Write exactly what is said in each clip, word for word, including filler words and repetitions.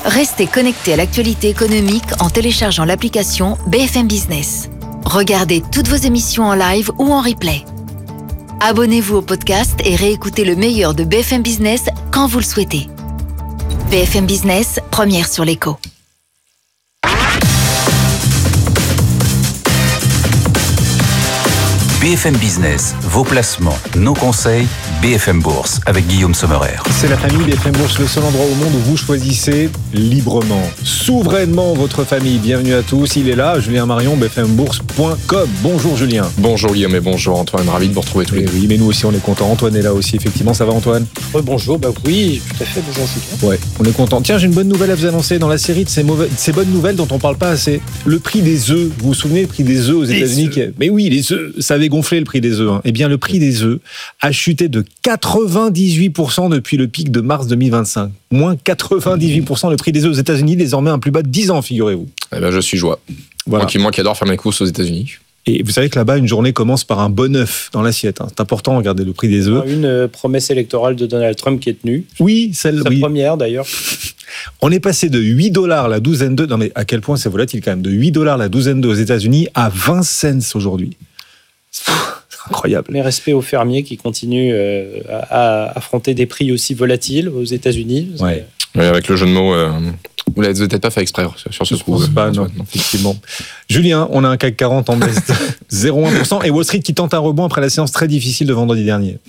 Restez connectés à l'actualité économique en téléchargeant l'application B F M Business. Regardez toutes vos émissions en live ou en replay. Abonnez-vous au podcast et réécoutez le meilleur de B F M Business quand vous le souhaitez. B F M Business, première sur l'écho. B F M Business, vos placements, nos conseils, B F M Bourse avec Guillaume Sommerer. C'est la famille B F M Bourse, le seul endroit au monde où vous choisissez librement, souverainement votre famille. Bienvenue à tous, il est là, Julien Marion, b f m bourse point com. Bonjour Julien. Bonjour Guillaume et bonjour Antoine, ravi de vous retrouver tous les deux. Oui, mais nous aussi on est contents, Antoine est là aussi, effectivement, ça va Antoine? Oui, bonjour, bah oui, tout à fait, bonjour Julien. Ouais, on est content. Tiens, j'ai une bonne nouvelle à vous annoncer dans la série de ces, mauvais, ces bonnes nouvelles dont on parle pas assez. Le prix des œufs, vous vous souvenez, le prix des œufs aux les États-Unis qui... Mais oui, les œufs, ça avait gonflé le prix des œufs. Hein. Eh bien, le prix des œufs a chuté de quatre-vingt-dix-huit pour cent depuis le pic de mars deux mille vingt-cinq. Moins quatre-vingt-dix-huit pour cent le prix des œufs aux États-Unis, désormais un plus bas de dix ans, figurez-vous. Eh ben, je suis joie. Voilà. Moi, qui, moi qui adore faire mes courses aux États-Unis. Et vous savez que là-bas, une journée commence par un bon œuf dans l'assiette. Hein. C'est important, regardez le prix des œufs. Une euh, promesse électorale de Donald Trump qui est tenue. Oui, celle Sa oui. première d'ailleurs. On est passé de huit dollars la douzaine d'œufs. Non mais à quel point c'est volatile quand même. De huit dollars la douzaine d'œufs aux États-Unis à vingt cents aujourd'hui. C'est incroyable. Mais respect aux fermiers qui continuent euh, à, à affronter des prix aussi volatiles aux États-Unis. Ouais. Oui, avec le jeu de mots, euh, vous l'avez peut-être pas fait exprès sur ce coup. Pas, non, non, effectivement. Julien, on a un C A C quarante en baisse de zéro virgule un pour cent et Wall Street qui tente un rebond après la séance très difficile de vendredi dernier.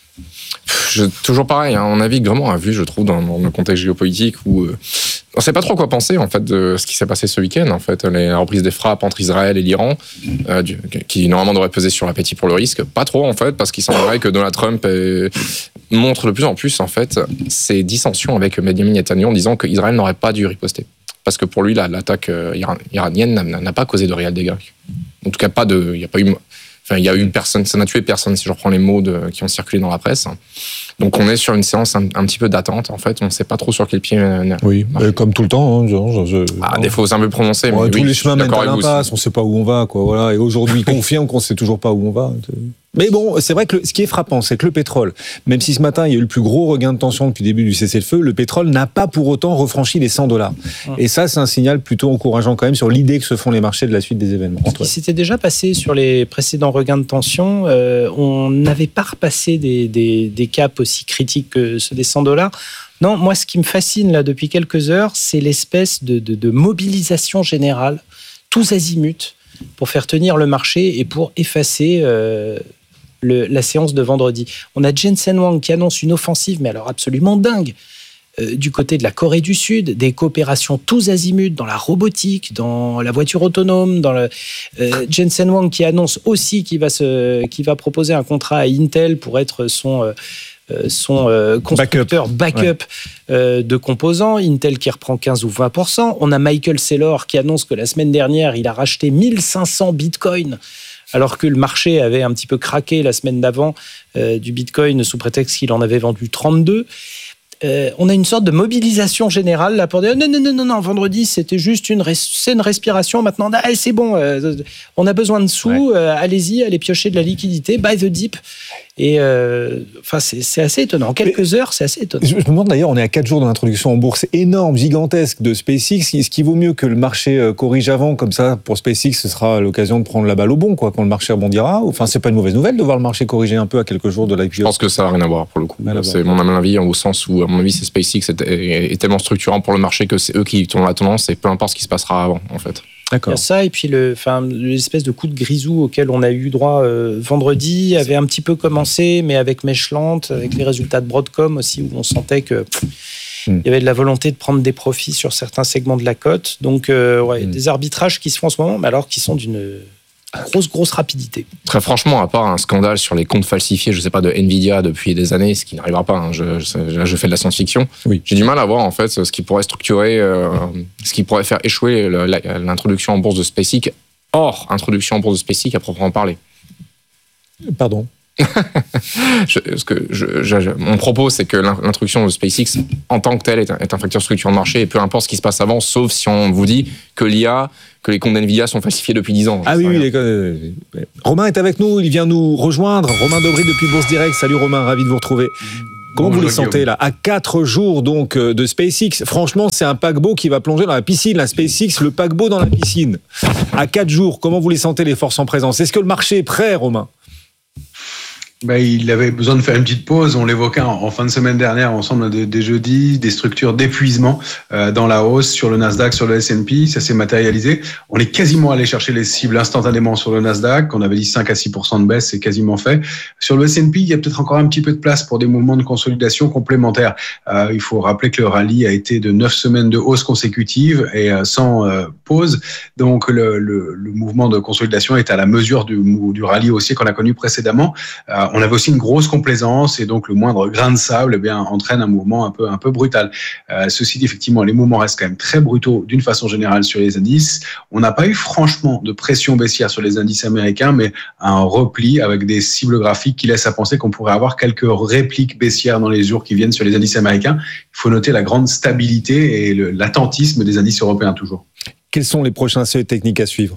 Je, toujours pareil, hein, on navigue vraiment à vue, je trouve, dans, dans le contexte géopolitique où euh, on ne sait pas trop quoi penser en fait de ce qui s'est passé ce week-end. En fait, la reprise des frappes entre Israël et l'Iran, euh, du, qui normalement devrait peser sur l'appétit pour le risque, pas trop en fait, parce qu'il semblerait que Donald Trump est, montre de plus en plus en fait ses dissensions avec Benjamin Netanyahu en disant qu'Israël n'aurait pas dû riposter, parce que pour lui, la, l'attaque iranienne n'a, n'a pas causé de réels dégâts. En tout cas, pas de, il n'y a pas eu. Enfin, il y a eu personne, ça n'a tué personne, si je reprends les mots de, qui ont circulé dans la presse. Donc, on est sur une séance un, un petit peu d'attente. En fait, on ne sait pas trop sur quel pied. Oui, euh, comme tout le temps. Hein, genre, je, ah, des fois, c'est un peu prononcé. Ouais, mais tous oui, les chemins mènent à l'impasse. On ne sait pas où on va, quoi. Voilà. Et aujourd'hui, confirme qu'on ne sait toujours pas où on va. Mais bon, c'est vrai que le, ce qui est frappant, c'est que le pétrole, même si ce matin il y a eu le plus gros regain de tension depuis le début du cessez-le-feu, le pétrole n'a pas pour autant refranchi les cent dollars. Et ça, c'est un signal plutôt encourageant quand même sur l'idée que se font les marchés de la suite des événements. Ce qui s'était déjà passé sur les précédents regains de tension, euh, on n'avait pas repassé des, des, des caps aussi critiques que ceux des cent dollars. Non, moi, ce qui me fascine là depuis quelques heures, c'est l'espèce de, de, de mobilisation générale, tous azimuts, pour faire tenir le marché et pour effacer euh, le, la séance de vendredi. On a Jensen Huang qui annonce une offensive, mais alors absolument dingue, euh, du côté de la Corée du Sud, des coopérations tous azimuts dans la robotique, dans la voiture autonome, dans le euh, Jensen Huang qui annonce aussi qu'il va se, qu'il va proposer un contrat à Intel pour être son euh, son euh, constructeur backup, backup ouais. euh, de composants. Intel qui reprend quinze ou vingt pour cent. On a Michael Saylor qui annonce que la semaine dernière, il a racheté mille cinq cents bitcoins, alors que le marché avait un petit peu craqué la semaine d'avant euh, du bitcoin sous prétexte qu'il en avait vendu trente-deux. Euh, on a une sorte de mobilisation générale là pour dire non, non, non, non, non, vendredi c'était juste une, res- c'est une respiration, maintenant ah, c'est bon, euh, on a besoin de sous, ouais. euh, allez-y, allez piocher de la liquidité, buy the dip. Et euh, enfin, c'est, c'est assez étonnant. En quelques Mais, heures, c'est assez étonnant. Je me demande d'ailleurs, on est à quatre jours de l'introduction en bourse énorme, gigantesque de SpaceX. Ce qui vaut mieux que le marché corrige avant, comme ça, pour SpaceX, ce sera l'occasion de prendre la balle au bon, quoi, quand le marché rebondira. Enfin, c'est pas une mauvaise nouvelle de voir le marché corriger un peu à quelques jours de l'I P O. Je pense que ça n'a rien à voir pour le coup. Là, c'est mon avis, au sens où, à mon avis, c'est SpaceX est, est, est tellement structurant pour le marché que c'est eux qui tournent la tendance et peu importe ce qui se passera avant, en fait. D'accord. Il y a ça, et puis le, enfin, l'espèce de coup de grisou auquel on a eu droit euh, vendredi avait un petit peu commencé, mais avec mèche lente, avec les résultats de Broadcom aussi, où on sentait que pff, mm. il y avait de la volonté de prendre des profits sur certains segments de la cote. Donc, euh, ouais, mm. des arbitrages qui se font en ce moment, mais alors qui sont d'une grosse, grosse rapidité. Très franchement, à part un scandale sur les comptes falsifiés, je ne sais pas, de Nvidia depuis des années, ce qui n'arrivera pas, hein, je, je, je fais de la science-fiction, oui. J'ai du mal à voir en fait ce qui pourrait structurer, euh, ce qui pourrait faire échouer le, la, l'introduction en bourse de SpaceX, hors introduction en bourse de SpaceX à proprement parler. Pardon je, ce que je, je, mon propos, c'est que l'introduction de SpaceX, en tant que telle, est un, est un facteur structurant de marché, et peu importe ce qui se passe avant, sauf si on vous dit que l'I A, que les comptes d'Nvidia sont falsifiés depuis dix ans. Ah oui, oui les... Romain est avec nous, il vient nous rejoindre. Romain Dobry depuis Bourse Direct. Salut Romain, ravi de vous retrouver. Comment Bonjour, vous les sentez là, à quatre jours donc de SpaceX? Franchement, c'est un paquebot qui va plonger dans la piscine. La SpaceX, le paquebot dans la piscine. À quatre jours, comment vous les sentez, les forces en présence? Est-ce que le marché est prêt, Romain? Ben, il avait besoin de faire une petite pause. On l'évoquait en, en fin de semaine dernière, ensemble des, des jeudis, des structures d'épuisement euh, dans la hausse sur le Nasdaq, sur le S and P. Ça s'est matérialisé. On est quasiment allé chercher les cibles instantanément sur le Nasdaq. On avait dit cinq à six pour cent de baisse, c'est quasiment fait. Sur le S and P, il y a peut-être encore un petit peu de place pour des mouvements de consolidation complémentaires. Euh, il faut rappeler que le rallye a été de neuf semaines de hausse consécutive et euh, sans euh, pause. Donc le, le, le mouvement de consolidation est à la mesure du, du rallye haussier qu'on a connu précédemment. Euh, On avait aussi une grosse complaisance et donc le moindre grain de sable eh bien, entraîne un mouvement un peu, un peu brutal. Euh, ceci dit, effectivement, les mouvements restent quand même très brutaux d'une façon générale sur les indices. On n'a pas eu franchement de pression baissière sur les indices américains, mais un repli avec des cibles graphiques qui laissent à penser qu'on pourrait avoir quelques répliques baissières dans les jours qui viennent sur les indices américains. Il faut noter la grande stabilité et le, l'attentisme des indices européens toujours. Quels sont les prochains seuils techniques à suivre?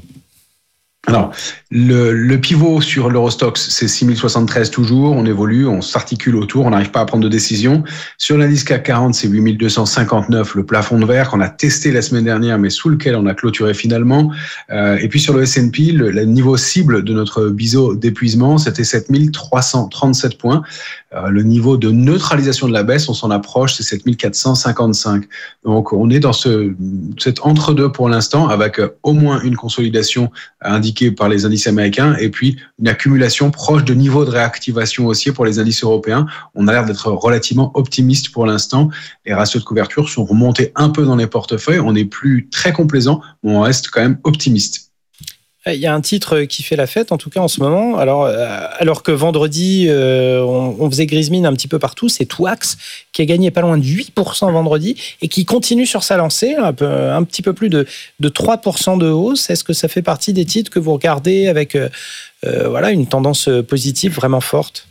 Alors, le, le pivot sur l'Eurostoxx, c'est six mille soixante-treize toujours. On évolue, on s'articule autour, on n'arrive pas à prendre de décision. Sur l'indice C A C quarante, c'est huit mille deux cent cinquante-neuf, le plafond de verre qu'on a testé la semaine dernière, mais sous lequel on a clôturé finalement. Euh, et puis sur le S and P, le, le niveau cible de notre biseau d'épuisement, c'était sept mille trois cent trente-sept points. Euh, le niveau de neutralisation de la baisse, on s'en approche, c'est sept mille quatre cent cinquante-cinq. Donc, on est dans ce, cet entre-deux pour l'instant, avec euh, au moins une consolidation indiquée par les indices américains et puis une accumulation proche de niveau de réactivation haussier pour les indices européens. On a l'air d'être relativement optimiste pour l'instant. Les ratios de couverture sont remontés un peu dans les portefeuilles. On n'est plus très complaisant, mais on reste quand même optimiste. Il y a un titre qui fait la fête, en tout cas en ce moment. Alors, alors que vendredi, euh, on, on faisait grise mine un petit peu partout, c'est Twax qui a gagné pas loin de huit pour cent vendredi et qui continue sur sa lancée, un, peu, un petit peu plus de, de trois pour cent de hausse. Est-ce que ça fait partie des titres que vous regardez avec euh, euh, voilà, une tendance positive vraiment forte?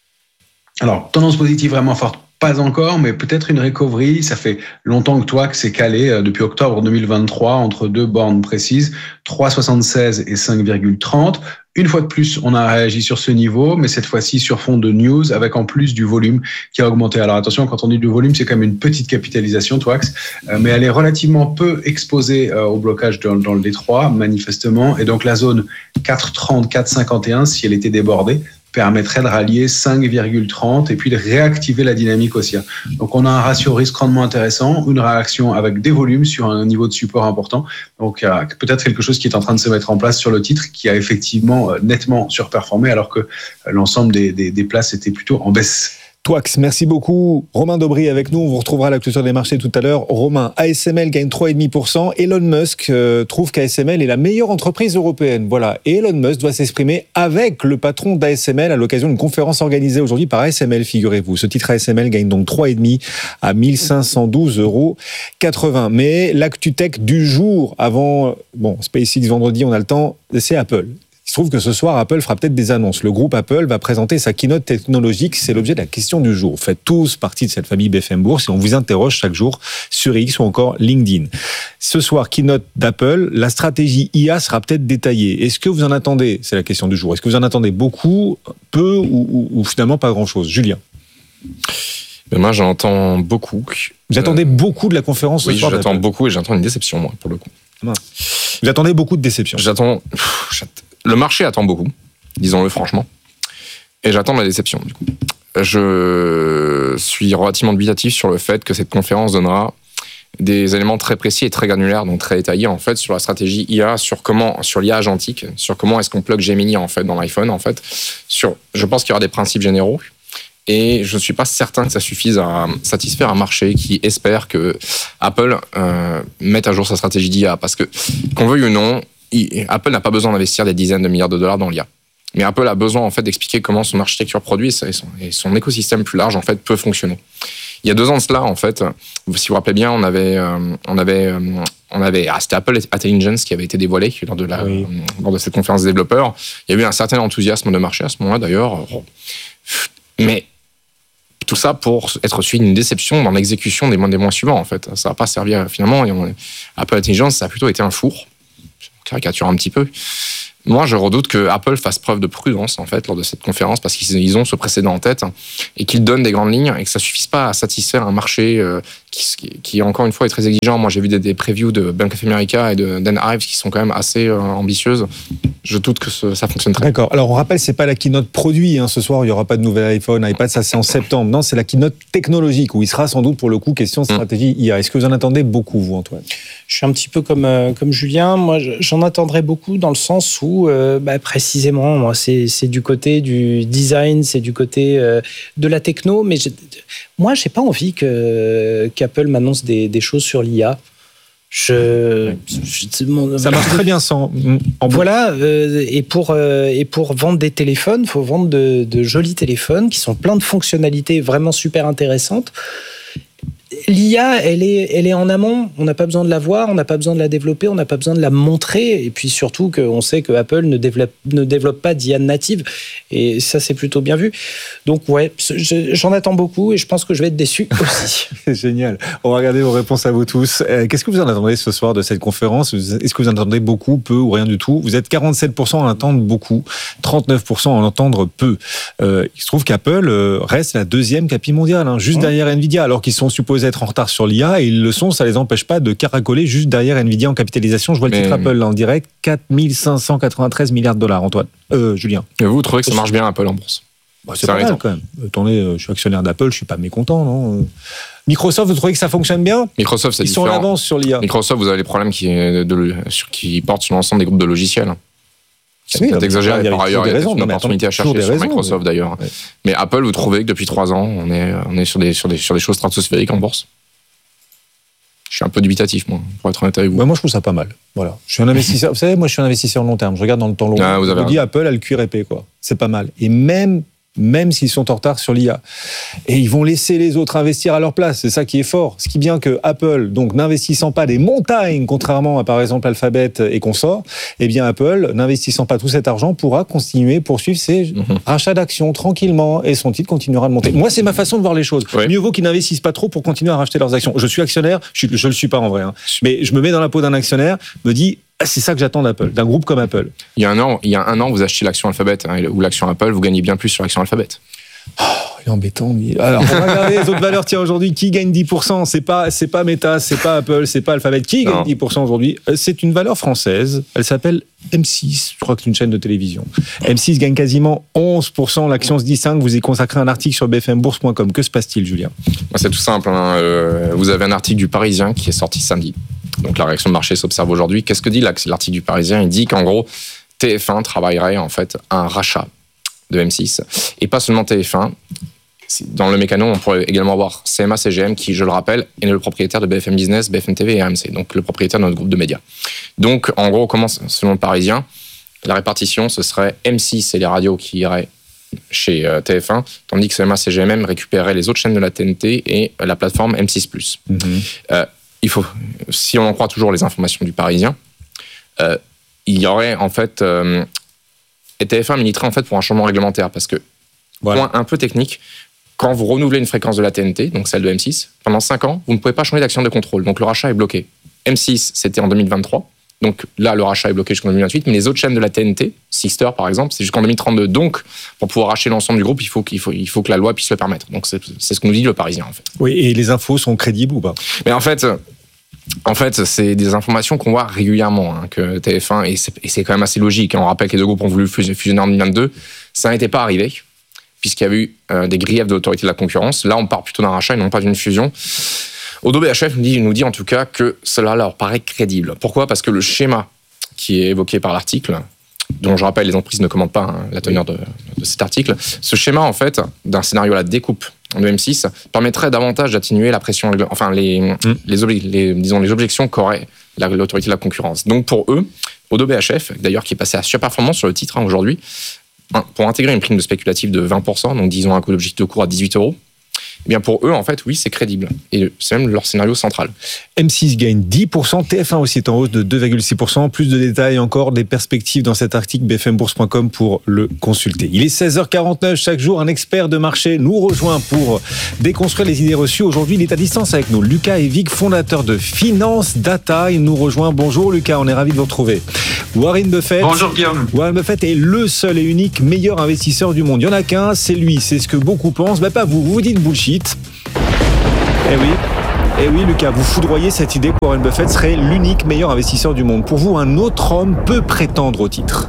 Alors, tendance positive vraiment forte. Pas encore, mais peut-être une recovery. Ça fait longtemps que Twax s'est calé euh, depuis octobre deux mille vingt-trois entre deux bornes précises, trois virgule soixante-seize et cinq virgule trente. Une fois de plus, on a réagi sur ce niveau, mais cette fois-ci sur fond de news, avec en plus du volume qui a augmenté. Alors attention, quand on dit du volume, c'est quand même une petite capitalisation, Twax, euh, mais elle est relativement peu exposée euh, au blocage dans, dans le Détroit, manifestement, et donc la zone quatre trente, quatre cinquante et un, si elle était débordée, permettrait de rallier cinq virgule trente et puis de réactiver la dynamique haussière. Donc on a un ratio risque rendement intéressant, une réaction avec des volumes sur un niveau de support important. Donc il y a peut-être quelque chose qui est en train de se mettre en place sur le titre qui a effectivement nettement surperformé alors que l'ensemble des, des, des places était plutôt en baisse. Twax, merci beaucoup. Romain Dobry avec nous. On vous retrouvera à la clôture des marchés tout à l'heure. Romain, A S M L gagne trois virgule cinq pour cent. Elon Musk euh, trouve qu'A S M L est la meilleure entreprise européenne. Voilà. Et Elon Musk doit s'exprimer avec le patron d'A S M L à l'occasion d'une conférence organisée aujourd'hui par A S M L, figurez-vous. Ce titre A S M L gagne donc trois virgule cinq à mille cinq cent douze euros quatre-vingts. Mais l'actu tech du jour avant, bon, SpaceX vendredi, on a le temps, c'est Apple. Il se trouve que ce soir, Apple fera peut-être des annonces. Le groupe Apple va présenter sa keynote technologique. C'est l'objet de la question du jour. Vous faites tous partie de cette famille B F M Bourse et on vous interroge chaque jour sur X ou encore LinkedIn. Ce soir, keynote d'Apple, la stratégie I A sera peut-être détaillée. Est-ce que vous en attendez? C'est la question du jour. Est-ce que vous en attendez beaucoup, peu ou, ou, ou finalement pas grand-chose? Julien? Mais moi, j'entends beaucoup. Vous attendez euh... beaucoup de la conférence ce oui, soir? Oui, j'attends beaucoup et j'attends une déception, moi, pour le coup. Vous attendez beaucoup de déception? J'attends... j'attends... Le marché attend beaucoup, disons-le franchement, et j'attends la déception, du coup. Je suis relativement dubitatif sur le fait que cette conférence donnera des éléments très précis et très granulaires, donc très détaillés, en fait, sur la stratégie I A, sur comment, sur l'I A agentique, sur comment est-ce qu'on plug Gemini, en fait, dans l'iPhone, en fait. Sur, je pense qu'il y aura des principes généraux, et je ne suis pas certain que ça suffise à satisfaire un marché qui espère que Apple euh, mette à jour sa stratégie d'I A, parce que, qu'on veuille ou non, Apple n'a pas besoin d'investir des dizaines de milliards de dollars dans l'I A. Mais Apple a besoin en fait d'expliquer comment son architecture produit et son, et son écosystème plus large en fait peut fonctionner. Il y a deux ans de cela en fait, si vous vous rappelez bien, on avait, euh, on avait, euh, on avait, ah, c'était Apple Intelligence qui avait été dévoilé lors de la, oui. euh, lors de cette conférence des développeurs. Il y a eu un certain enthousiasme de marché à ce moment-là d'ailleurs, mais tout ça pour être suivi d'une déception dans l'exécution des mois, des mois suivants en fait. Ça n'a pas servi à, finalement. Apple Intelligence, ça a plutôt été un four. Caricature un petit peu. Moi, je redoute que Apple fasse preuve de prudence en fait lors de cette conférence parce qu'ils ont ce précédent en tête et qu'ils donnent des grandes lignes et que ça suffise pas à satisfaire un marché euh, qui, qui encore une fois est très exigeant. Moi, j'ai vu des, des previews de Bank of America et de Dan Ives qui sont quand même assez euh, ambitieuses. Je doute que ce, ça fonctionne très bien. D'accord. Alors on rappelle, c'est pas la keynote produit. Hein. Ce soir, il y aura pas de nouvel iPhone, iPad. Ça, c'est en septembre. Non, c'est la keynote technologique où il sera sans doute pour le coup question de stratégie I A. Est-ce que vous en attendez beaucoup, vous, Antoine ? Je suis un petit peu comme euh, comme Julien. Moi, j'en attendrai beaucoup dans le sens où, euh, bah, précisément, moi, c'est c'est du côté du design, c'est du côté euh, de la techno. Mais j'ai, moi, j'ai pas envie que qu'Apple m'annonce des, des choses sur l'I A. Je, je, mon, ça marche très bien sans. En voilà, euh, et pour euh, et pour vendre des téléphones, faut vendre de, de jolis téléphones qui sont pleins de fonctionnalités vraiment super intéressantes. L'I A, elle est, elle est en amont. On n'a pas besoin de la voir, on n'a pas besoin de la développer, on n'a pas besoin de la montrer. Et puis surtout, qu'on sait que Apple ne développe, ne développe pas d'I A native. Et ça, c'est plutôt bien vu. Donc, ouais, j'en attends beaucoup et je pense que je vais être déçu aussi. C'est génial. On va regarder vos réponses à vous tous. Qu'est-ce que vous en attendez ce soir de cette conférence ? Est-ce que vous en attendez beaucoup, peu ou rien du tout ? Vous êtes quarante-sept pour cent à en entendre beaucoup, trente-neuf pour cent à en entendre peu. Euh, il se trouve qu'Apple reste la deuxième capi mondiale, hein, juste mmh. derrière Nvidia, alors qu'ils sont supposés être en retard sur l'I A et ils le sont, ça les empêche pas de caracoler juste derrière Nvidia en capitalisation. Je vois le Mais... titre Apple là en direct, quatre mille cinq cent quatre-vingt-treize milliards de dollars, Antoine. Euh, Julien. Et vous, vous trouvez que ça marche bien Apple en bourse ? Bah, c'est, c'est pas mal quand même. Attendez, je suis actionnaire d'Apple, je suis pas mécontent, non ? Microsoft, vous trouvez que ça fonctionne bien ? Microsoft, c'est Ils différent. sont en avance sur l'I A. Microsoft, vous avez les problèmes qui, de, de, sur, qui portent sur l'ensemble des groupes de logiciels. C'est oui, peut-être exagéré, par ailleurs, il y a une opportunité à chercher sur raisons, Microsoft mais... d'ailleurs. Ouais. Mais Apple, vous trouvez que depuis trois ans, on est, on est sur, des, sur, des, sur des choses stratosphériques en bourse ? Je suis un peu dubitatif, moi, pour être honnête avec vous. Bah, moi, je trouve ça pas mal. Voilà. Je suis un investisseur. Vous savez, moi, je suis un investisseur long terme. Je regarde dans le temps long. Ah, vous avez je me dis, Apple a le cuir épais, quoi. C'est pas mal. Et même, même s'ils sont en retard sur l'I A. Et ils vont laisser les autres investir à leur place. C'est ça qui est fort. Ce qui est bien que Apple, donc, n'investissant pas des montagnes, contrairement à, par exemple, Alphabet et consorts, eh bien, Apple, n'investissant pas tout cet argent, pourra continuer, poursuivre ses mm-hmm. rachats d'actions tranquillement et son titre continuera de monter. Moi, c'est ma façon de voir les choses. Oui. Mieux vaut qu'ils n'investissent pas trop pour continuer à racheter leurs actions. Je suis actionnaire, je ne le suis pas en vrai, hein. Mais je me mets dans la peau d'un actionnaire, me dis, ah, c'est ça que j'attends d'Apple, d'un groupe comme Apple. Il y a un an, il y a un an, vous achetez l'action Alphabet hein, ou l'action Apple, vous gagnez bien plus sur l'action Alphabet. Oh, il est embêtant, lui. Alors, on va regarder les autres valeurs. Tiens, aujourd'hui, qui gagne dix pour cent ? C'est pas, c'est pas Meta, c'est pas Apple, c'est pas Alphabet. Qui gagne non. dix pour cent aujourd'hui ? C'est une valeur française. Elle s'appelle M six. Je crois que c'est une chaîne de télévision. M six gagne quasiment onze pour cent. L'action se distingue. Vous y consacrez un article sur b f m bourse point com. Que se passe-t-il, Julien ? C'est tout simple. Hein. Euh, vous avez un article du Parisien qui est sorti samedi. Donc, la réaction de marché s'observe aujourd'hui. Qu'est-ce que dit l'article du Parisien ? Il dit qu'en gros, T F un travaillerait en fait à un rachat de M six. Et pas seulement T F un. Dans le mécano, on pourrait également avoir C M A C G M qui, je le rappelle, est le propriétaire de B F M Business, B F M T V et R M C, donc le propriétaire de notre groupe de médias. Donc, en gros, comment, selon le Parisien, la répartition, ce serait M six et les radios qui iraient chez euh, T F un, tandis que C M A C G M récupérerait les autres chaînes de la T N T et la plateforme M six plus. Mm-hmm. Euh, il faut, si on en croit toujours les informations du Parisien, euh, il y aurait en fait... Euh, et T F un militerait en fait pour un changement réglementaire parce que, voilà. Point un peu technique, quand vous renouvelez une fréquence de la T N T, donc celle de M six, pendant cinq ans, vous ne pouvez pas changer d'action de contrôle. Donc le rachat est bloqué. M six, c'était en deux mille vingt-trois. Donc là, le rachat est bloqué jusqu'en deux mille vingt-huit. Mais les autres chaînes de la T N T, Sister par exemple, c'est jusqu'en deux mille trente-deux. Donc, pour pouvoir racheter l'ensemble du groupe, il faut, qu'il faut, il faut que la loi puisse le permettre. Donc c'est, c'est ce que nous dit le Parisien en fait. Oui, et les infos sont crédibles ou pas ? Mais en fait... En fait, c'est des informations qu'on voit régulièrement, hein, que T F un, et c'est, et c'est quand même assez logique. Hein, on rappelle que les deux groupes ont voulu fusionner en deux mille vingt-deux. Ça n'était pas arrivé, puisqu'il y a eu euh, des griefs de l'autorité de la concurrence. Là, on part plutôt d'un rachat et non pas d'une fusion. Odo B H F nous dit, nous dit en tout cas que cela leur paraît crédible. Pourquoi ? Parce que le schéma qui est évoqué par l'article, dont je rappelle, les entreprises ne commandent pas hein, la teneur de, de cet article, ce schéma, en fait, d'un scénario à la découpe de M six permettrait davantage d'atténuer la pression, enfin les, mmh. les, obli- les, disons, les objections qu'aurait la, l'autorité de la concurrence. Donc pour eux, Odo B H F, d'ailleurs qui est passé à surperformance sur le titre hein, aujourd'hui, pour intégrer une prime de spéculative de vingt pour cent, donc disons un coût d'objectif de cours à dix-huit euros, Eh bien pour eux, en fait, oui, c'est crédible. Et c'est même leur scénario central. M six gagne dix pour cent, T F un aussi est en hausse de deux virgule six pour cent. Plus de détails encore, des perspectives dans cet article b f m bourse point com pour le consulter. Il est seize heures quarante-neuf, chaque jour un expert de marché nous rejoint pour déconstruire les idées reçues. Aujourd'hui, il est à distance avec nous. Lucas Hevig, fondateur de Finance Data, il nous rejoint. Bonjour Lucas, on est ravi de vous retrouver. Warren Buffett. Bonjour Guillaume. Warren Buffett est le seul et unique meilleur investisseur du monde. Il n'y en a qu'un, c'est lui, c'est ce que beaucoup pensent. Mais pas vous, vous vous dites bullshit. Eh oui. Eh oui, Lucas, vous foudroyez cette idée que Warren Buffett serait l'unique meilleur investisseur du monde. Pour vous, un autre homme peut prétendre au titre.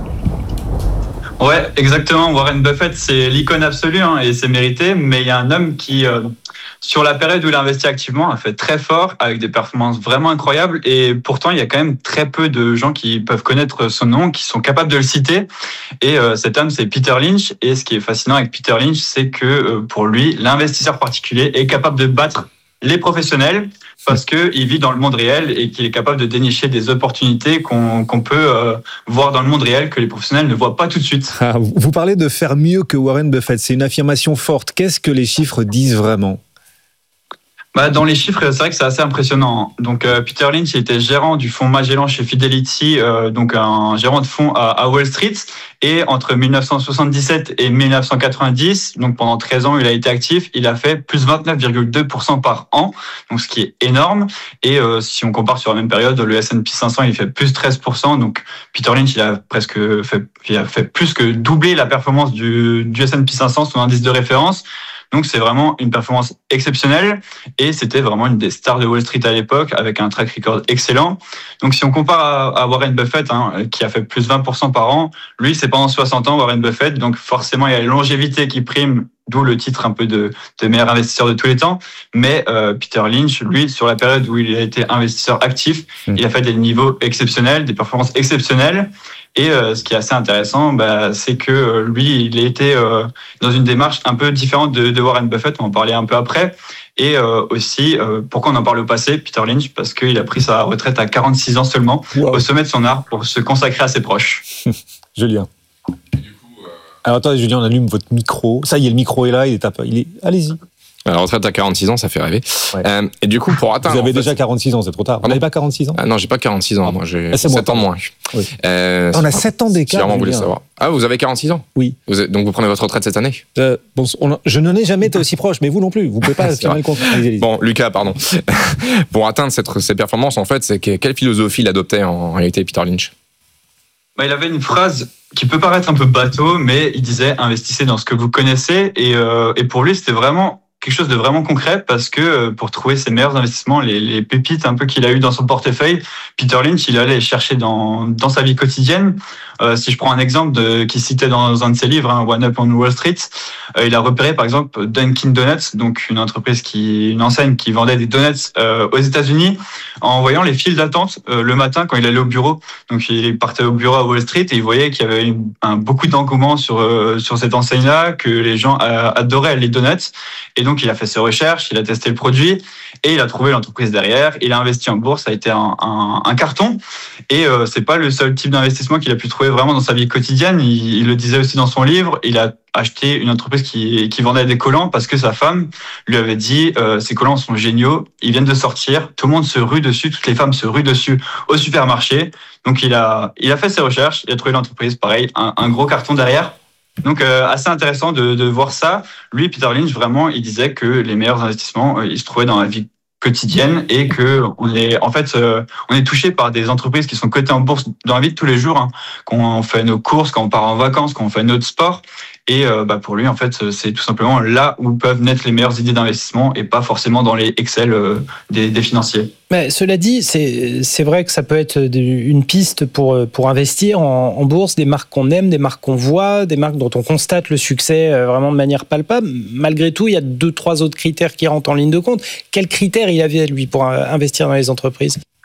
Ouais, exactement. Warren Buffett, c'est l'icône absolue hein, et c'est mérité. Mais il y a un homme qui, euh, sur la période où il a investi activement, a fait très fort avec des performances vraiment incroyables. Et pourtant, il y a quand même très peu de gens qui peuvent connaître son nom, qui sont capables de le citer. Et euh, cet homme, c'est Peter Lynch. Et ce qui est fascinant avec Peter Lynch, c'est que euh, pour lui, l'investisseur particulier est capable de battre les professionnels parce qu'il vit dans le monde réel et qu'il est capable de dénicher des opportunités qu'on, qu'on peut euh, voir dans le monde réel que les professionnels ne voient pas tout de suite. Ah, vous parlez de faire mieux que Warren Buffett, c'est une affirmation forte. Qu'est-ce que les chiffres disent vraiment ? Bah, dans les chiffres, c'est vrai que c'est assez impressionnant. Donc, euh, Peter Lynch, il était gérant du fonds Magellan chez Fidelity, euh, donc un gérant de fonds à, à Wall Street. Et entre dix-neuf cent soixante-dix-sept et dix-neuf cent quatre-vingt-dix, donc pendant treize ans, il a été actif. Il a fait plus vingt-neuf virgule deux pour cent par an, donc ce qui est énorme. Et euh, si on compare sur la même période, le S and P cinq cents, il fait plus treize pour cent. Donc, Peter Lynch, il a presque fait, il a fait plus que doubler la performance du, du S and P cinq cents, son indice de référence. Donc, c'est vraiment une performance exceptionnelle et c'était vraiment une des stars de Wall Street à l'époque avec un track record excellent. Donc, si on compare à, à Warren Buffett, hein, qui a fait plus vingt pour cent par an, lui, c'est pendant soixante ans, Warren Buffett. Donc, forcément, il y a la longévité qui prime, d'où le titre un peu de, de meilleur investisseur de tous les temps. Mais euh, Peter Lynch, lui, sur la période où il a été investisseur actif, mmh. il a fait des niveaux exceptionnels, des performances exceptionnelles. Et euh, ce qui est assez intéressant, bah, c'est que euh, lui, il a été euh, dans une démarche un peu différente de, de Warren Buffett. On va en parler un peu après. Et euh, aussi, euh, pourquoi on en parle au passé, Peter Lynch ? Parce qu'il a pris sa retraite à quarante-six ans seulement, wow. au sommet de son art, pour se consacrer à ses proches. Julien. Et du coup, euh... Alors attendez, Julien, on allume votre micro. Ça y est, le micro est là, il est à... il est... Allez-y. La retraite à quarante-six ans, ça fait rêver. Ouais. Euh, et du coup, pour atteindre... Vous avez en fait, déjà quarante-six ans, c'est trop tard. Vous n'avez pas quarante-six ans ? Ah non, j'ai pas quarante-six ans. Ah, moi, j'ai ah, sept ans de moins. Oui. Euh, on a sept ans d'écart. Si vraiment vous voulez savoir. Ah, vous avez quarante-six ans ? Oui. Vous êtes, donc vous prenez votre retraite cette année ? euh, bon, on a, Je n'en ai jamais été aussi proche, mais vous non plus. Vous ne pouvez pas affirmer le contraire. Bon, Lucas, pardon. Pour atteindre cette, ces performances, en fait, c'est que, quelle philosophie il adoptait en, en réalité, Peter Lynch ? Bah, il avait une phrase qui peut paraître un peu bateau, mais il disait « investissez dans ce que vous connaissez ». Et, euh, et pour lui, c'était vraiment quelque chose de vraiment concret parce que pour trouver ses meilleurs investissements, les, les pépites un peu qu'il a eu dans son portefeuille, Peter Lynch, il allait les chercher dans, dans sa vie quotidienne. Euh, si je prends un exemple de, qu'il citait dans un de ses livres, hein, One Up on Wall Street, euh, il a repéré par exemple Dunkin' Donuts, donc une entreprise qui, une enseigne qui vendait des donuts euh, aux États-Unis, en voyant les files d'attente euh, le matin quand il allait au bureau. Donc il partait au bureau à Wall Street et il voyait qu'il y avait une, un, beaucoup d'engouement sur euh, sur cette enseigne-là, que les gens euh, adoraient les donuts. Et donc il a fait ses recherches, il a testé le produit et il a trouvé l'entreprise derrière. Il a investi en bourse, ça a été un, un, un carton. Et euh, c'est pas le seul type d'investissement qu'il a pu trouver vraiment dans sa vie quotidienne. Il, il le disait aussi dans son livre. Il a acheté une entreprise qui, qui vendait des collants parce que sa femme lui avait dit euh, ces collants sont géniaux, ils viennent de sortir, tout le monde se rue dessus, toutes les femmes se ruent dessus au supermarché. Donc il a, il a fait ses recherches, il a trouvé l'entreprise, pareil, un, un gros carton derrière. Donc euh, assez intéressant de, de voir ça. Lui, Peter Lynch, vraiment, il disait que les meilleurs investissements, euh, ils se trouvaient dans la vie quotidienne et que on est en fait euh, on est touché par des entreprises qui sont cotées en bourse dans la vie de tous les jours, hein, quand on fait nos courses, quand on part en vacances, quand on fait notre sport. Et euh, bah pour lui, en fait, c'est tout simplement là où peuvent naître les meilleures idées d'investissement et pas forcément dans les Excel euh, des, des financiers. Mais cela dit, c'est c'est vrai que ça peut être une piste pour pour investir en, en bourse, des marques qu'on aime, des marques qu'on voit, des marques dont on constate le succès vraiment de manière palpable. Malgré tout, il y a deux trois autres critères qui rentrent en ligne de compte. Quels critères il avait lui pour investir dans les entreprises ?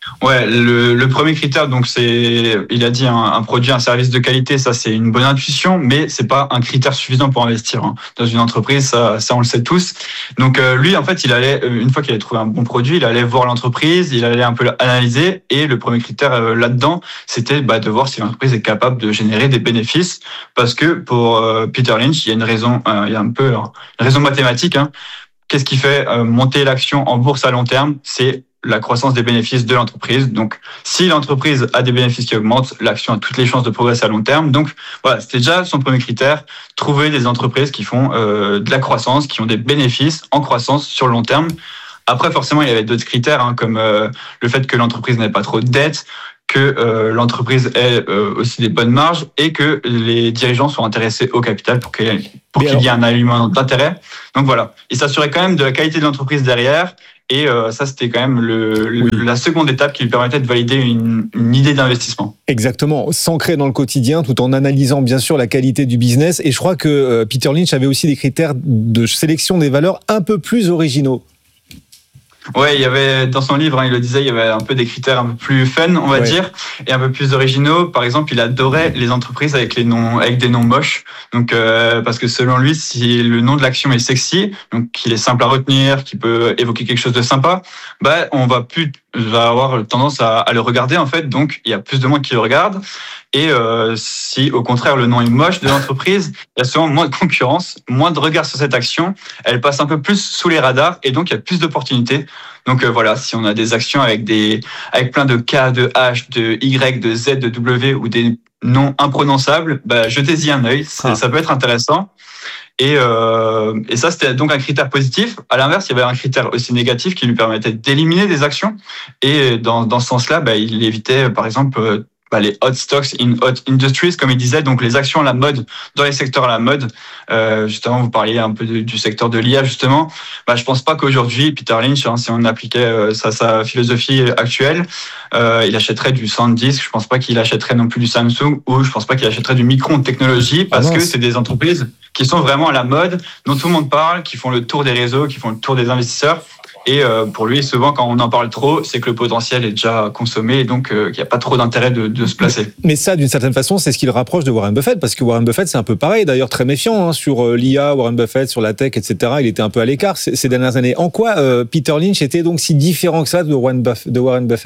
Ouais, le, le premier critère, donc c'est, il a dit un, un produit, un service de qualité, ça c'est une bonne intuition, mais c'est pas un critère suffisant pour investir hein. Dans une entreprise. Ça, ça on le sait tous. Donc euh, lui, en fait, il allait une fois qu'il avait trouvé un bon produit, il allait voir l'entreprise, il allait un peu l'analyser, et le premier critère euh, là-dedans, c'était bah, de voir si l'entreprise est capable de générer des bénéfices, parce que pour euh, Peter Lynch, il y a une raison, euh, il y a un peu euh, une raison mathématique. Hein. Qu'est-ce qui fait euh, monter l'action en bourse à long terme? C'est la croissance des bénéfices de l'entreprise. Donc, si l'entreprise a des bénéfices qui augmentent, l'action a toutes les chances de progresser à long terme. Donc, voilà, c'était déjà son premier critère, trouver des entreprises qui font euh, de la croissance, qui ont des bénéfices en croissance sur le long terme. Après, forcément, il y avait d'autres critères, hein, comme euh, le fait que l'entreprise n'ait pas trop de dettes, que euh, l'entreprise ait euh, aussi des bonnes marges et que les dirigeants soient intéressés au capital pour qu'il y ait, pour qu'il y ait un alignement d'intérêt. Donc voilà, il s'assurait quand même de la qualité de l'entreprise derrière. Et euh, ça, c'était quand même le, le, oui. la seconde étape qui lui permettait de valider une, une idée d'investissement. Exactement, s'ancrer dans le quotidien tout en analysant bien sûr la qualité du business. Et je crois que euh, Peter Lynch avait aussi des critères de sélection des valeurs un peu plus originaux. Ouais, il y avait dans son livre, hein, il le disait, il y avait un peu des critères un peu plus fun, on va ouais. dire, et un peu plus originaux. Par exemple, il adorait les entreprises avec les noms, avec des noms moches. Donc, euh, parce que selon lui, si le nom de l'action est sexy, donc qu'il est simple à retenir, qu'il peut évoquer quelque chose de sympa, bah, on va plus, va avoir tendance à, à le regarder en fait. Donc, il y a plus de monde qui le regarde. Et euh, si au contraire le nom est moche de l'entreprise, il y a souvent moins de concurrence, moins de regard sur cette action, elle passe un peu plus sous les radars et donc il y a plus d'opportunités. Donc euh, voilà, si on a des actions avec des avec plein de K, de H, de Y, de Z, de W ou des noms imprononçables, bah, jetez-y un œil, ah. ça peut être intéressant. Et, euh, et ça, c'était donc un critère positif. À l'inverse, il y avait un critère aussi négatif qui lui permettait d'éliminer des actions. Et dans, dans ce sens-là, bah, il évitait, par exemple, euh, bah, les hot stocks in hot industries, comme il disait, donc les actions à la mode, dans les secteurs à la mode. Euh, justement, vous parliez un peu de, du secteur de l'I A, justement. Bah, je pense pas qu'aujourd'hui, Peter Lynch, hein, si on appliquait euh, sa, sa philosophie actuelle, euh, il achèterait du SanDisk. Je pense pas qu'il achèterait non plus du Samsung, ou je pense pas qu'il achèterait du Micron Technology, parce ah que c'est des entreprises qui sont vraiment à la mode, dont tout le monde parle, qui font le tour des réseaux, qui font le tour des investisseurs. Et euh, pour lui, souvent, quand on en parle trop, c'est que le potentiel est déjà consommé et donc euh, qu'il n'y a pas trop d'intérêt de, de se placer. Mais ça, d'une certaine façon, c'est ce qui le rapproche de Warren Buffett, parce que Warren Buffett, c'est un peu pareil, d'ailleurs très méfiant hein, sur euh, l'I A, Warren Buffett, sur la tech, et cetera. Il était un peu à l'écart ces, ces dernières années. En quoi euh, Peter Lynch était donc si différent que ça de Warren Buffett, de Warren Buffett ?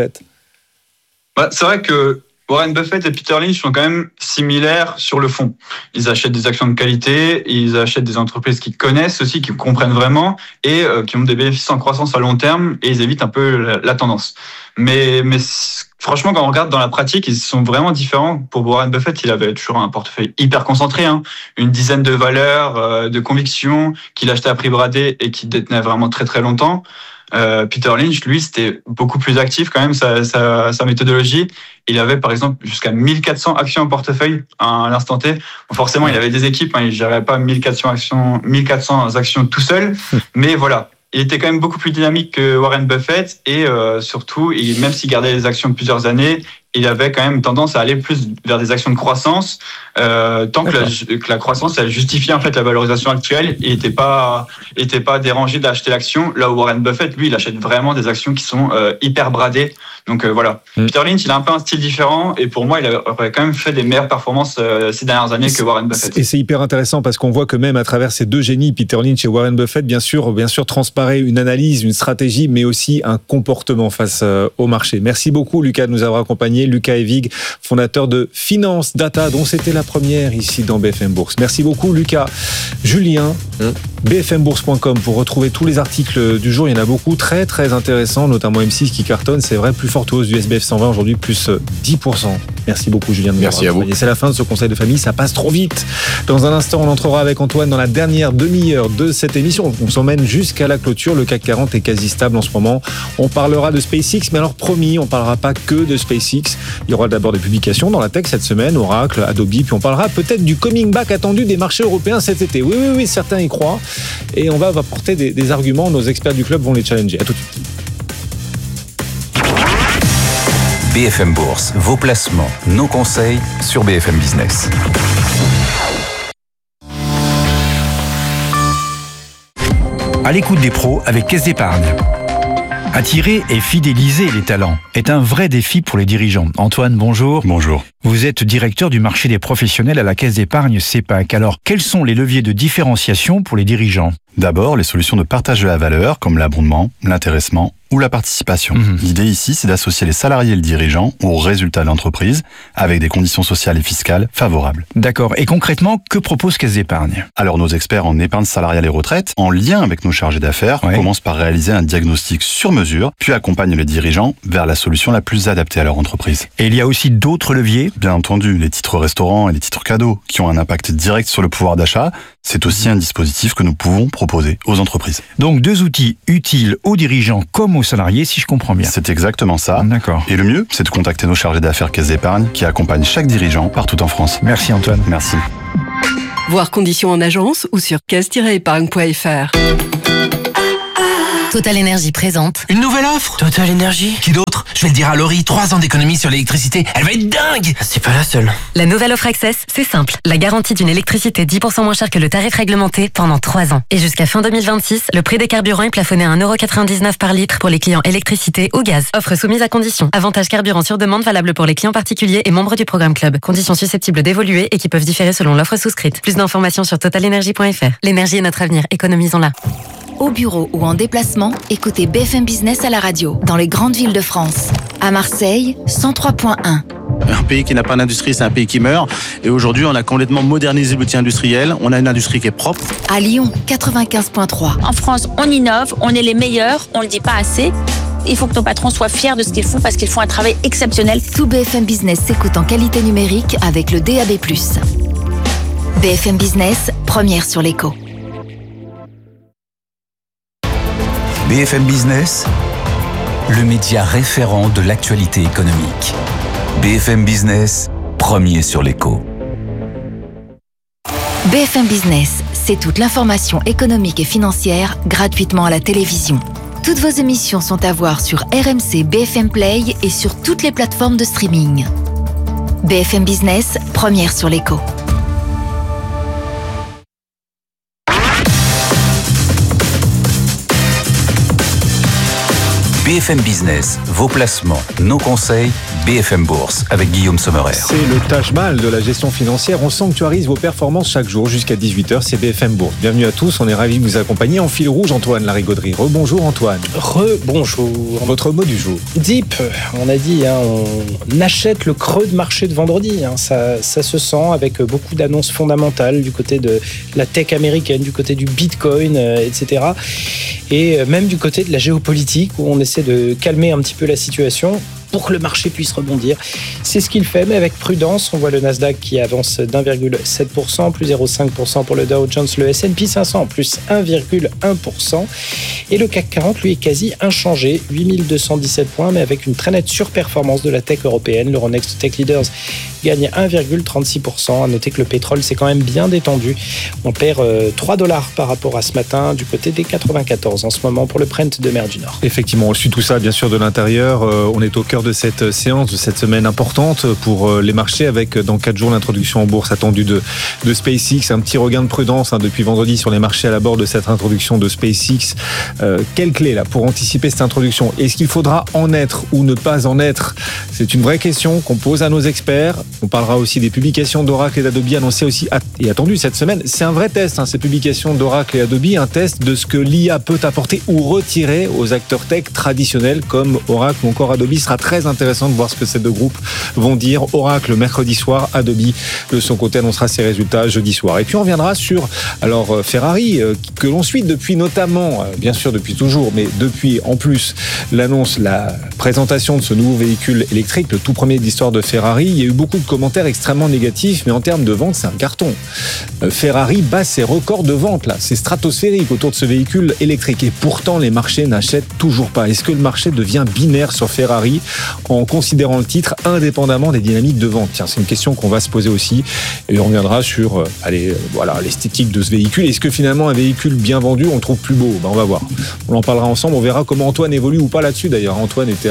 Bah, c'est vrai que Warren Buffett et Peter Lynch sont quand même similaires sur le fond. Ils achètent des actions de qualité, ils achètent des entreprises qu'ils connaissent aussi, qu'ils comprennent vraiment et euh, qui ont des bénéfices en croissance à long terme et ils évitent un peu la, la tendance. Mais, mais franchement, quand on regarde dans la pratique, ils sont vraiment différents. Pour Warren Buffett, il avait toujours un portefeuille hyper concentré, hein, une dizaine de valeurs, euh, de convictions qu'il achetait à prix bradé et qu'il détenait vraiment très très longtemps. Euh, Peter Lynch, lui, c'était beaucoup plus actif quand même, sa, sa, sa méthodologie. Il avait par exemple jusqu'à mille quatre cents actions en portefeuille à l'instant T. Bon, forcément, il avait des équipes, hein, il ne gérait pas mille quatre cents actions, mille quatre cents actions tout seul, mais voilà. Il était quand même beaucoup plus dynamique que Warren Buffett et euh, surtout, il, même s'il gardait les actions de plusieurs années, il avait quand même tendance à aller plus vers des actions de croissance, euh, tant que la, que la croissance, elle justifiait en fait la valorisation actuelle. Il n'était pas, était pas dérangé d'acheter l'action. Là où Warren Buffett, lui, il achète vraiment des actions qui sont euh, hyper bradées. Donc euh, voilà. Mm. Peter Lynch, il a un peu un style différent et pour moi, il aurait quand même fait des meilleures performances euh, ces dernières années que Warren Buffett. Et c'est hyper intéressant parce qu'on voit que même à travers ces deux génies, Peter Lynch et Warren Buffett, bien sûr, bien sûr, transparaît une analyse, une stratégie, mais aussi un comportement face euh, au marché. Merci beaucoup, Lucas, de nous avoir accompagnés. Lucas Evig, fondateur de Finance Data, dont c'était la première ici dans B F M Bourse. Merci beaucoup, Lucas. Julien, mmh. b f m bourse point com pour retrouver tous les articles du jour. Il y en a beaucoup, très très intéressants, notamment M six qui cartonne. C'est vrai, plus forte hausse du S B F cent vingt aujourd'hui, plus dix pour cent. Merci beaucoup, Julien. De Merci à vous. C'est la fin de ce conseil de famille. Ça passe trop vite. Dans un instant, on entrera avec Antoine dans la dernière demi-heure de cette émission. On s'emmène jusqu'à la clôture. Le C A C quarante est quasi stable en ce moment. On parlera de SpaceX, mais alors promis, on ne parlera pas que de SpaceX. Il y aura d'abord des publications dans la tech cette semaine, Oracle, Adobe, puis on parlera peut-être du coming back attendu des marchés européens cet été. Oui, oui, oui, certains y croient. Et on va apporter des, des arguments. Nos experts du club vont les challenger. À tout de suite. B F M Bourse, vos placements, nos conseils sur B F M Business. À l'écoute des pros avec Caisse d'Épargne. Attirer et fidéliser les talents est un vrai défi pour les dirigeants. Antoine, bonjour. Bonjour. Vous êtes directeur du marché des professionnels à la Caisse d'épargne CEPAC. Alors, quels sont les leviers de différenciation pour les dirigeants ? D'abord, les solutions de partage de la valeur, comme l'abondement, l'intéressement ou la participation. Mmh. L'idée ici, c'est d'associer les salariés et le dirigeant aux résultats de l'entreprise avec des conditions sociales et fiscales favorables. D'accord. Et concrètement, que propose Caisse d'épargne ? Alors, nos experts en épargne salariale et retraite, en lien avec nos chargés d'affaires, ouais. commencent par réaliser un diagnostic sur mesure, puis accompagnent les dirigeants vers la solution la plus adaptée à leur entreprise. Et il y a aussi d'autres leviers ? Bien entendu, les titres restaurants et les titres cadeaux, qui ont un impact direct sur le pouvoir d'achat, c'est aussi un dispositif que nous pouvons proposer aux entreprises. Donc deux outils utiles aux dirigeants comme aux salariés, si je comprends bien. C'est exactement ça. D'accord. Et le mieux, c'est de contacter nos chargés d'affaires Caisse d'épargne qui accompagnent chaque dirigeant partout en France. Merci Antoine. Merci. Voir conditions en agence ou sur caisse tiret épargne point f r. Total Énergie présente une nouvelle offre. Total Énergie. Qui d'autre ? Je vais le dire à Laurie, trois ans d'économie sur l'électricité. Elle va être dingue. C'est pas la seule. La nouvelle offre Access, c'est simple. La garantie d'une électricité dix pour cent moins chère que le tarif réglementé pendant trois ans. Et jusqu'à fin deux mille vingt-six, le prix des carburants est plafonné à un euro quatre-vingt-dix-neuf par litre pour les clients électricité ou gaz. Offre soumise à conditions. Avantage carburant sur demande valable pour les clients particuliers et membres du programme Club. Conditions susceptibles d'évoluer et qui peuvent différer selon l'offre souscrite. Plus d'informations sur total énergie point f r. L'énergie est notre avenir. Économisons-la. Au bureau ou en déplacement, écoutez B F M Business à la radio, dans les grandes villes de France. À Marseille, cent trois point un. Un pays qui n'a pas d'industrie, c'est un pays qui meurt. Et aujourd'hui, on a complètement modernisé l'outil industriel. On a une industrie qui est propre. À Lyon, quatre-vingt-quinze point trois. En France, on innove, on est les meilleurs, on le dit pas assez. Il faut que nos patrons soient fiers de ce qu'ils font parce qu'ils font un travail exceptionnel. Tout B F M Business s'écoute en qualité numérique avec le D A B plus. B F M Business, première sur l'écho. B F M Business, le média référent de l'actualité économique. B F M Business, premier sur l'écho. B F M Business, c'est toute l'information économique et financière gratuitement à la télévision. Toutes vos émissions sont à voir sur R M C B F M Play et sur toutes les plateformes de streaming. B F M Business, première sur l'écho. B F M Business, vos placements, nos conseils, B F M Bourse avec Guillaume Sommerer. C'est le Taj Mahal de la gestion financière. On sanctuarise vos performances chaque jour jusqu'à dix-huit heures. C'est B F M Bourse. Bienvenue à tous. On est ravis de vous accompagner. En fil rouge, Antoine Larigauderie. Rebonjour Antoine. Rebonjour. Votre mot du jour. Deep. On a dit, hein, on achète le creux de marché de vendredi. Hein. Ça, ça se sent avec beaucoup d'annonces fondamentales du côté de la tech américaine, du côté du Bitcoin, euh, et cetera. Et même du côté de la géopolitique où on essaie de calmer un petit peu la situation pour que le marché puisse rebondir. C'est ce qu'il fait, mais avec prudence. On voit le Nasdaq qui avance d'un virgule sept pour cent, plus zéro virgule cinq pour cent pour le Dow Jones, le S and P cinq cents, plus un virgule un pour cent. Et le C A C quarante, lui, est quasi inchangé, huit mille deux cent dix-sept points, mais avec une très nette surperformance de la tech européenne. L'Euronext Tech Leaders gagne un virgule trente-six pour cent. À noter que le pétrole s'est quand même bien détendu. On perd euh, trois dollars par rapport à ce matin du côté des quatre-vingt-quatorze en ce moment pour le Brent de mer du Nord. Effectivement, on suit tout ça bien sûr de l'intérieur. Euh, on est au cœur de cette séance, de cette semaine importante pour les marchés avec dans quatre jours l'introduction en bourse attendue de, de SpaceX. Un petit regain de prudence hein, depuis vendredi sur les marchés à la bord de cette introduction de SpaceX. Euh, quelle clé là pour anticiper cette introduction ? Est-ce qu'il faudra en être ou ne pas en être ? C'est une vraie question qu'on pose à nos experts. On parlera aussi des publications d'Oracle et d'Adobe annoncées aussi et attendues cette semaine. C'est un vrai test, hein, ces publications d'Oracle et Adobe, un test de ce que l'I A peut apporter ou retirer aux acteurs tech traditionnels comme Oracle ou encore Adobe. Sera très intéressant de voir ce que ces deux groupes vont dire. Oracle mercredi soir, Adobe de son côté annoncera ses résultats jeudi soir. Et puis on reviendra sur alors Ferrari que l'on suit depuis notamment, bien sûr depuis toujours, mais depuis en plus l'annonce, la présentation de ce nouveau véhicule électrique, le tout premier de l'histoire de Ferrari. Il y a eu beaucoup de commentaires extrêmement négatifs, mais en termes de vente, c'est un carton. Ferrari bat ses records de vente là, c'est stratosphérique autour de ce véhicule électrique. Et pourtant les marchés n'achètent toujours pas. Est-ce que le marché devient binaire sur Ferrari en considérant le titre indépendamment des dynamiques de vente? Tiens, c'est une question qu'on va se poser aussi. Et on reviendra sur euh, allez, euh, voilà, l'esthétique de ce véhicule. Est-ce que finalement un véhicule bien vendu, on le trouve plus beau? Ben, on va voir. On en parlera ensemble. On verra comment Antoine évolue ou pas là-dessus. D'ailleurs, Antoine était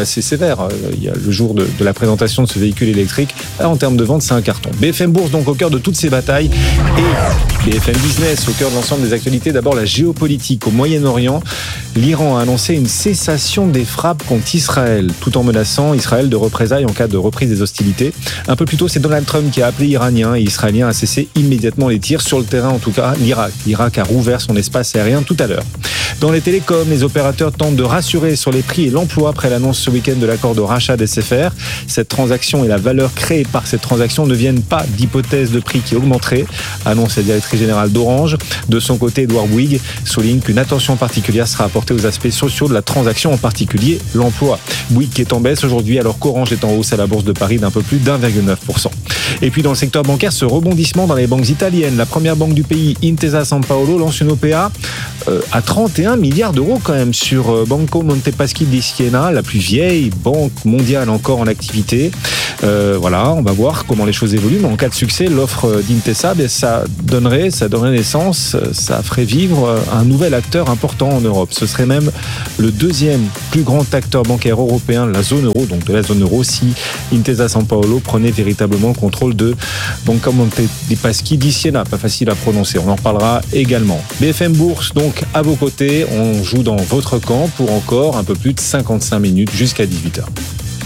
assez sévère. Il y a le jour de, de la présentation de ce véhicule électrique. Là, en termes de vente, c'est un carton. B F M Bourse, donc, au cœur de toutes ces batailles. Et B F M Business, au cœur de l'ensemble des actualités. D'abord, la géopolitique au Moyen-Orient. L'Iran a annoncé une cessation des frappes contre Israël, tout en menaçant Israël de représailles en cas de reprise des hostilités. Un peu plus tôt, c'est Donald Trump qui a appelé Iraniens et Israéliens à cesser immédiatement les tirs sur le terrain, en tout cas l'Irak. L'Irak a rouvert son espace aérien tout à l'heure. Dans les télécoms, les opérateurs tentent de rassurer sur les prix et l'emploi après l'annonce ce week-end de l'accord de rachat d'S F R. Cette transaction et la valeur créée par cette transaction ne viennent pas d'hypothèses de prix qui augmenteraient, annonce la directrice générale d'Orange. De son côté, Edouard Bouygues souligne qu'une attention particulière sera apportée aux aspects sociaux de la transaction, en particulier l'emploi. Bouygues qui est en baisse aujourd'hui alors qu'Orange est en hausse à la Bourse de Paris d'un peu plus d'un virgule neuf pour cent. Et puis dans le secteur bancaire, ce rebondissement dans les banques italiennes. La première banque du pays, Intesa San Paolo, lance une O P A euh, à trente et un milliards d'euros quand même sur euh, Banco Monte Paschi di Siena, la plus vieille banque mondiale encore en activité. Euh, voilà, on va voir comment les choses évoluent. Mais en cas de succès, l'offre d'Intesa, ben, ça donnerait, ça donnerait naissance, ça ferait vivre un nouvel acteur important en Europe. Ce serait même le deuxième plus grand acteur bancaire européen de la zone euro, donc de la zone euro, si Intesa San Paolo prenait véritablement le contrôle de Banco Monte Paschi di Siena. Pas facile à prononcer, on en reparlera également. B F M Bourse, donc à vos côtés, on joue dans votre camp pour encore un peu plus de cinquante-cinq minutes jusqu'à dix-huit heures.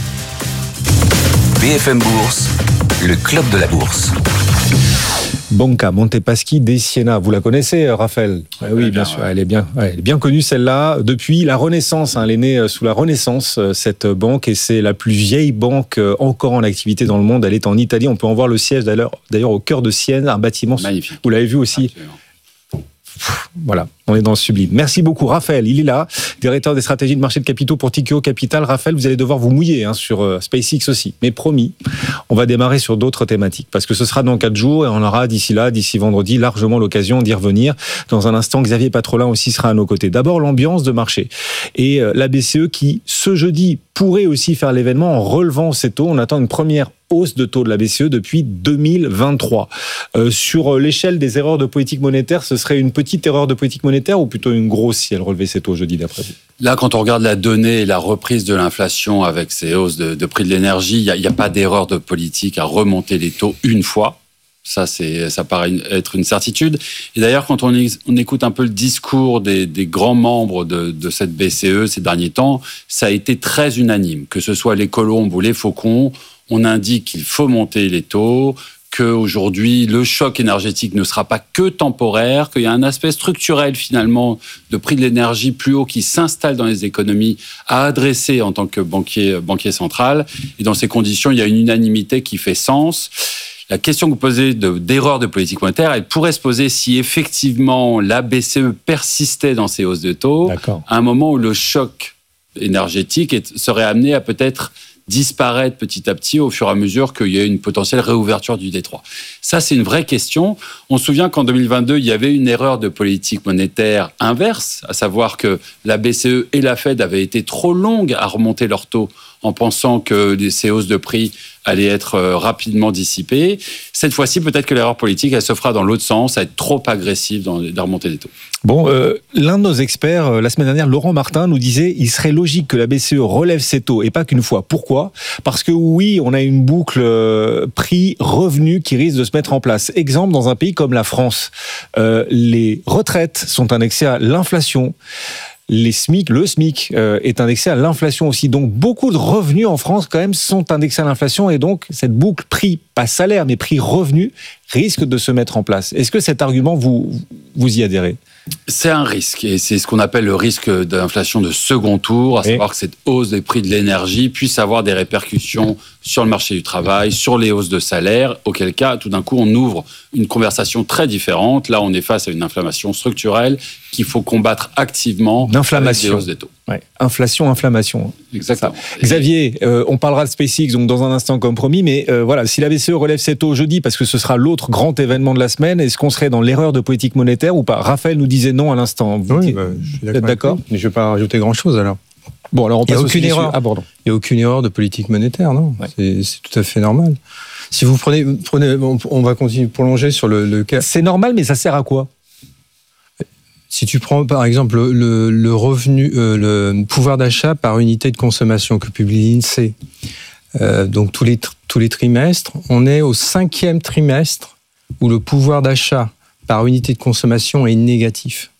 B F M Bourse, le club de la bourse. Banca Monte Paschi di Siena, vous la connaissez, Raphaël? Oui, oui, bien sûr, elle est bien, ouais, elle est bien connue celle-là depuis la Renaissance. Hein, elle est née sous la Renaissance, cette banque, et c'est la plus vieille banque encore en activité dans le monde. Elle est en Italie. On peut en voir le siège d'ailleurs, d'ailleurs au cœur de Sienne, un bâtiment. Magnifique. Vous l'avez vu aussi. Absolument. Voilà, on est dans le sublime. Merci beaucoup, Raphaël. Il est là, directeur des stratégies de marché de capitaux pour Tikehau Capital. Raphaël, vous allez devoir vous mouiller hein, sur euh, SpaceX aussi. Mais promis, on va démarrer sur d'autres thématiques parce que ce sera dans quatre jours et on aura d'ici là, d'ici vendredi, largement l'occasion d'y revenir. Dans un instant, Xavier Patrolin aussi sera à nos côtés. D'abord, l'ambiance de marché et euh, la B C E qui, ce jeudi, pourrait aussi faire l'événement en relevant ses taux. On attend une première hausse de taux de la B C E depuis deux mille vingt-trois. Euh, sur l'échelle des erreurs de politique monétaire, ce serait une petite erreur de politique monétaire ou plutôt une grosse si elle relevait ses taux jeudi d'après vous? Là, quand on regarde la donnée et la reprise de l'inflation avec ces hausses de, de prix de l'énergie, il n'y a, a pas d'erreur de politique à remonter les taux une fois. Ça, c'est, ça paraît être une certitude. Et d'ailleurs, quand on, on écoute un peu le discours des, des grands membres de, de cette B C E ces derniers temps, ça a été très unanime. Que ce soit les colombes ou les faucons, on indique qu'il faut monter les taux, qu'aujourd'hui, le choc énergétique ne sera pas que temporaire, qu'il y a un aspect structurel, finalement, de prix de l'énergie plus haut qui s'installe dans les économies à adresser en tant que banquier, banquier central. Et dans ces conditions, il y a une unanimité qui fait sens. La question que vous posez de, d'erreur de politique monétaire, elle pourrait se poser si effectivement la B C E persistait dans ses hausses de taux, D'accord. à un moment où le choc énergétique est, serait amené à peut-être disparaître petit à petit au fur et à mesure qu'il y a une potentielle réouverture du détroit. Ça, c'est une vraie question. On se souvient qu'en deux mille vingt-deux, il y avait une erreur de politique monétaire inverse, à savoir que la B C E et la Fed avaient été trop longues à remonter leurs taux en pensant que ces hausses de prix allaient être rapidement dissipées. Cette fois-ci, peut-être que l'erreur politique, elle se fera dans l'autre sens, à être trop agressive dans la remontée des taux. Bon, euh, l'un de nos experts, euh, la semaine dernière, Laurent Martin, nous disait il serait logique que la B C E relève ses taux, et pas qu'une fois. Pourquoi ? Parce que oui, on a une boucle euh, prix-revenu qui risque de se mettre en place. Exemple, dans un pays comme la France, euh, les retraites sont indexées à l'inflation. Les SMIC, le SMIC euh, est indexé à l'inflation aussi. Donc, beaucoup de revenus en France, quand même, sont indexés à l'inflation. Et donc, cette boucle prix, pas salaire, mais prix-revenu, risque de se mettre en place. Est-ce que cet argument, vous, vous y adhérez ? C'est un risque, et c'est ce qu'on appelle le risque d'inflation de second tour, à et... savoir que cette hausse des prix de l'énergie puisse avoir des répercussions sur le marché du travail, sur les hausses de salaire, auquel cas, tout d'un coup, on ouvre une conversation très différente. Là, on est face à une inflammation structurelle qu'il faut combattre activement avec des hausses des taux. Ouais. Inflation, inflammation. Exactement. Xavier, euh, on parlera de SpaceX donc dans un instant comme promis, mais euh, voilà, si la B C E relève ses taux jeudi, parce que ce sera l'autre grand événement de la semaine, est-ce qu'on serait dans l'erreur de politique monétaire ou pas ? Raphaël nous disait non à l'instant. Vous oui, bah, je suis d'accord. Êtes d'accord ? Mais je ne vais pas rajouter grand-chose alors. Bon, alors on passe aucune erreur. Ah, pardon. Il n'y a aucune erreur de politique monétaire, non ? Ouais. c'est, c'est tout à fait normal. Si vous prenez, prenez on va continuer de prolonger sur le, le cas. C'est normal, mais ça sert à quoi ? Si tu prends par exemple le, le revenu, euh, le pouvoir d'achat par unité de consommation que publie l'INSEE, euh, donc tous les, tous les trimestres, on est au cinquième trimestre où le pouvoir d'achat par unité de consommation est négatif.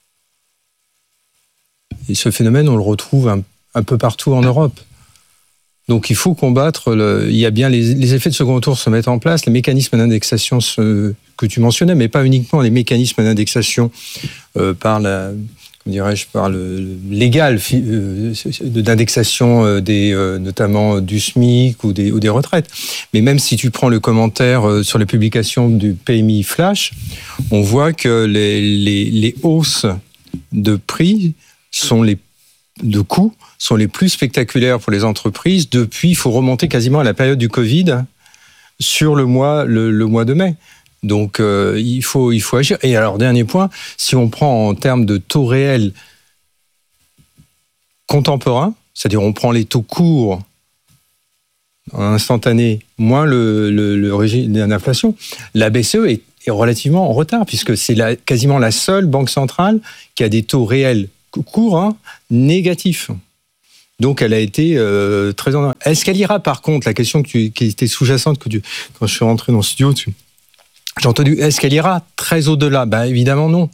Et ce phénomène, on le retrouve un, un peu partout en Europe. Donc il faut combattre, le, il y a bien les, les effets de second tour se mettent en place, les mécanismes d'indexation se, que tu mentionnais, mais pas uniquement les mécanismes d'indexation euh, par la, comment dirais-je, par le, le légal euh, d'indexation euh, des, euh, notamment du SMIC ou des, ou des retraites. Mais même si tu prends le commentaire euh, sur les publications du P M I Flash, on voit que les, les, les hausses de prix sont les de coûts sont les plus spectaculaires pour les entreprises depuis, il faut remonter quasiment à la période du Covid sur le mois, le, le mois de mai. Donc euh, il faut, il faut agir. Et alors, dernier point, si on prend en termes de taux réels contemporains, c'est-à-dire on prend les taux courts instantanés moins le, le, le régime d'inflation, la B C E est, est relativement en retard puisque c'est la, quasiment la seule banque centrale qui a des taux réels courts hein, négatifs. Donc, elle a été euh, très en... Est-ce qu'elle ira, par contre, la question que tu, qui était sous-jacente, que tu, quand je suis rentré dans le studio, tu... j'ai entendu, est-ce qu'elle ira très au-delà ? Ben, évidemment, non.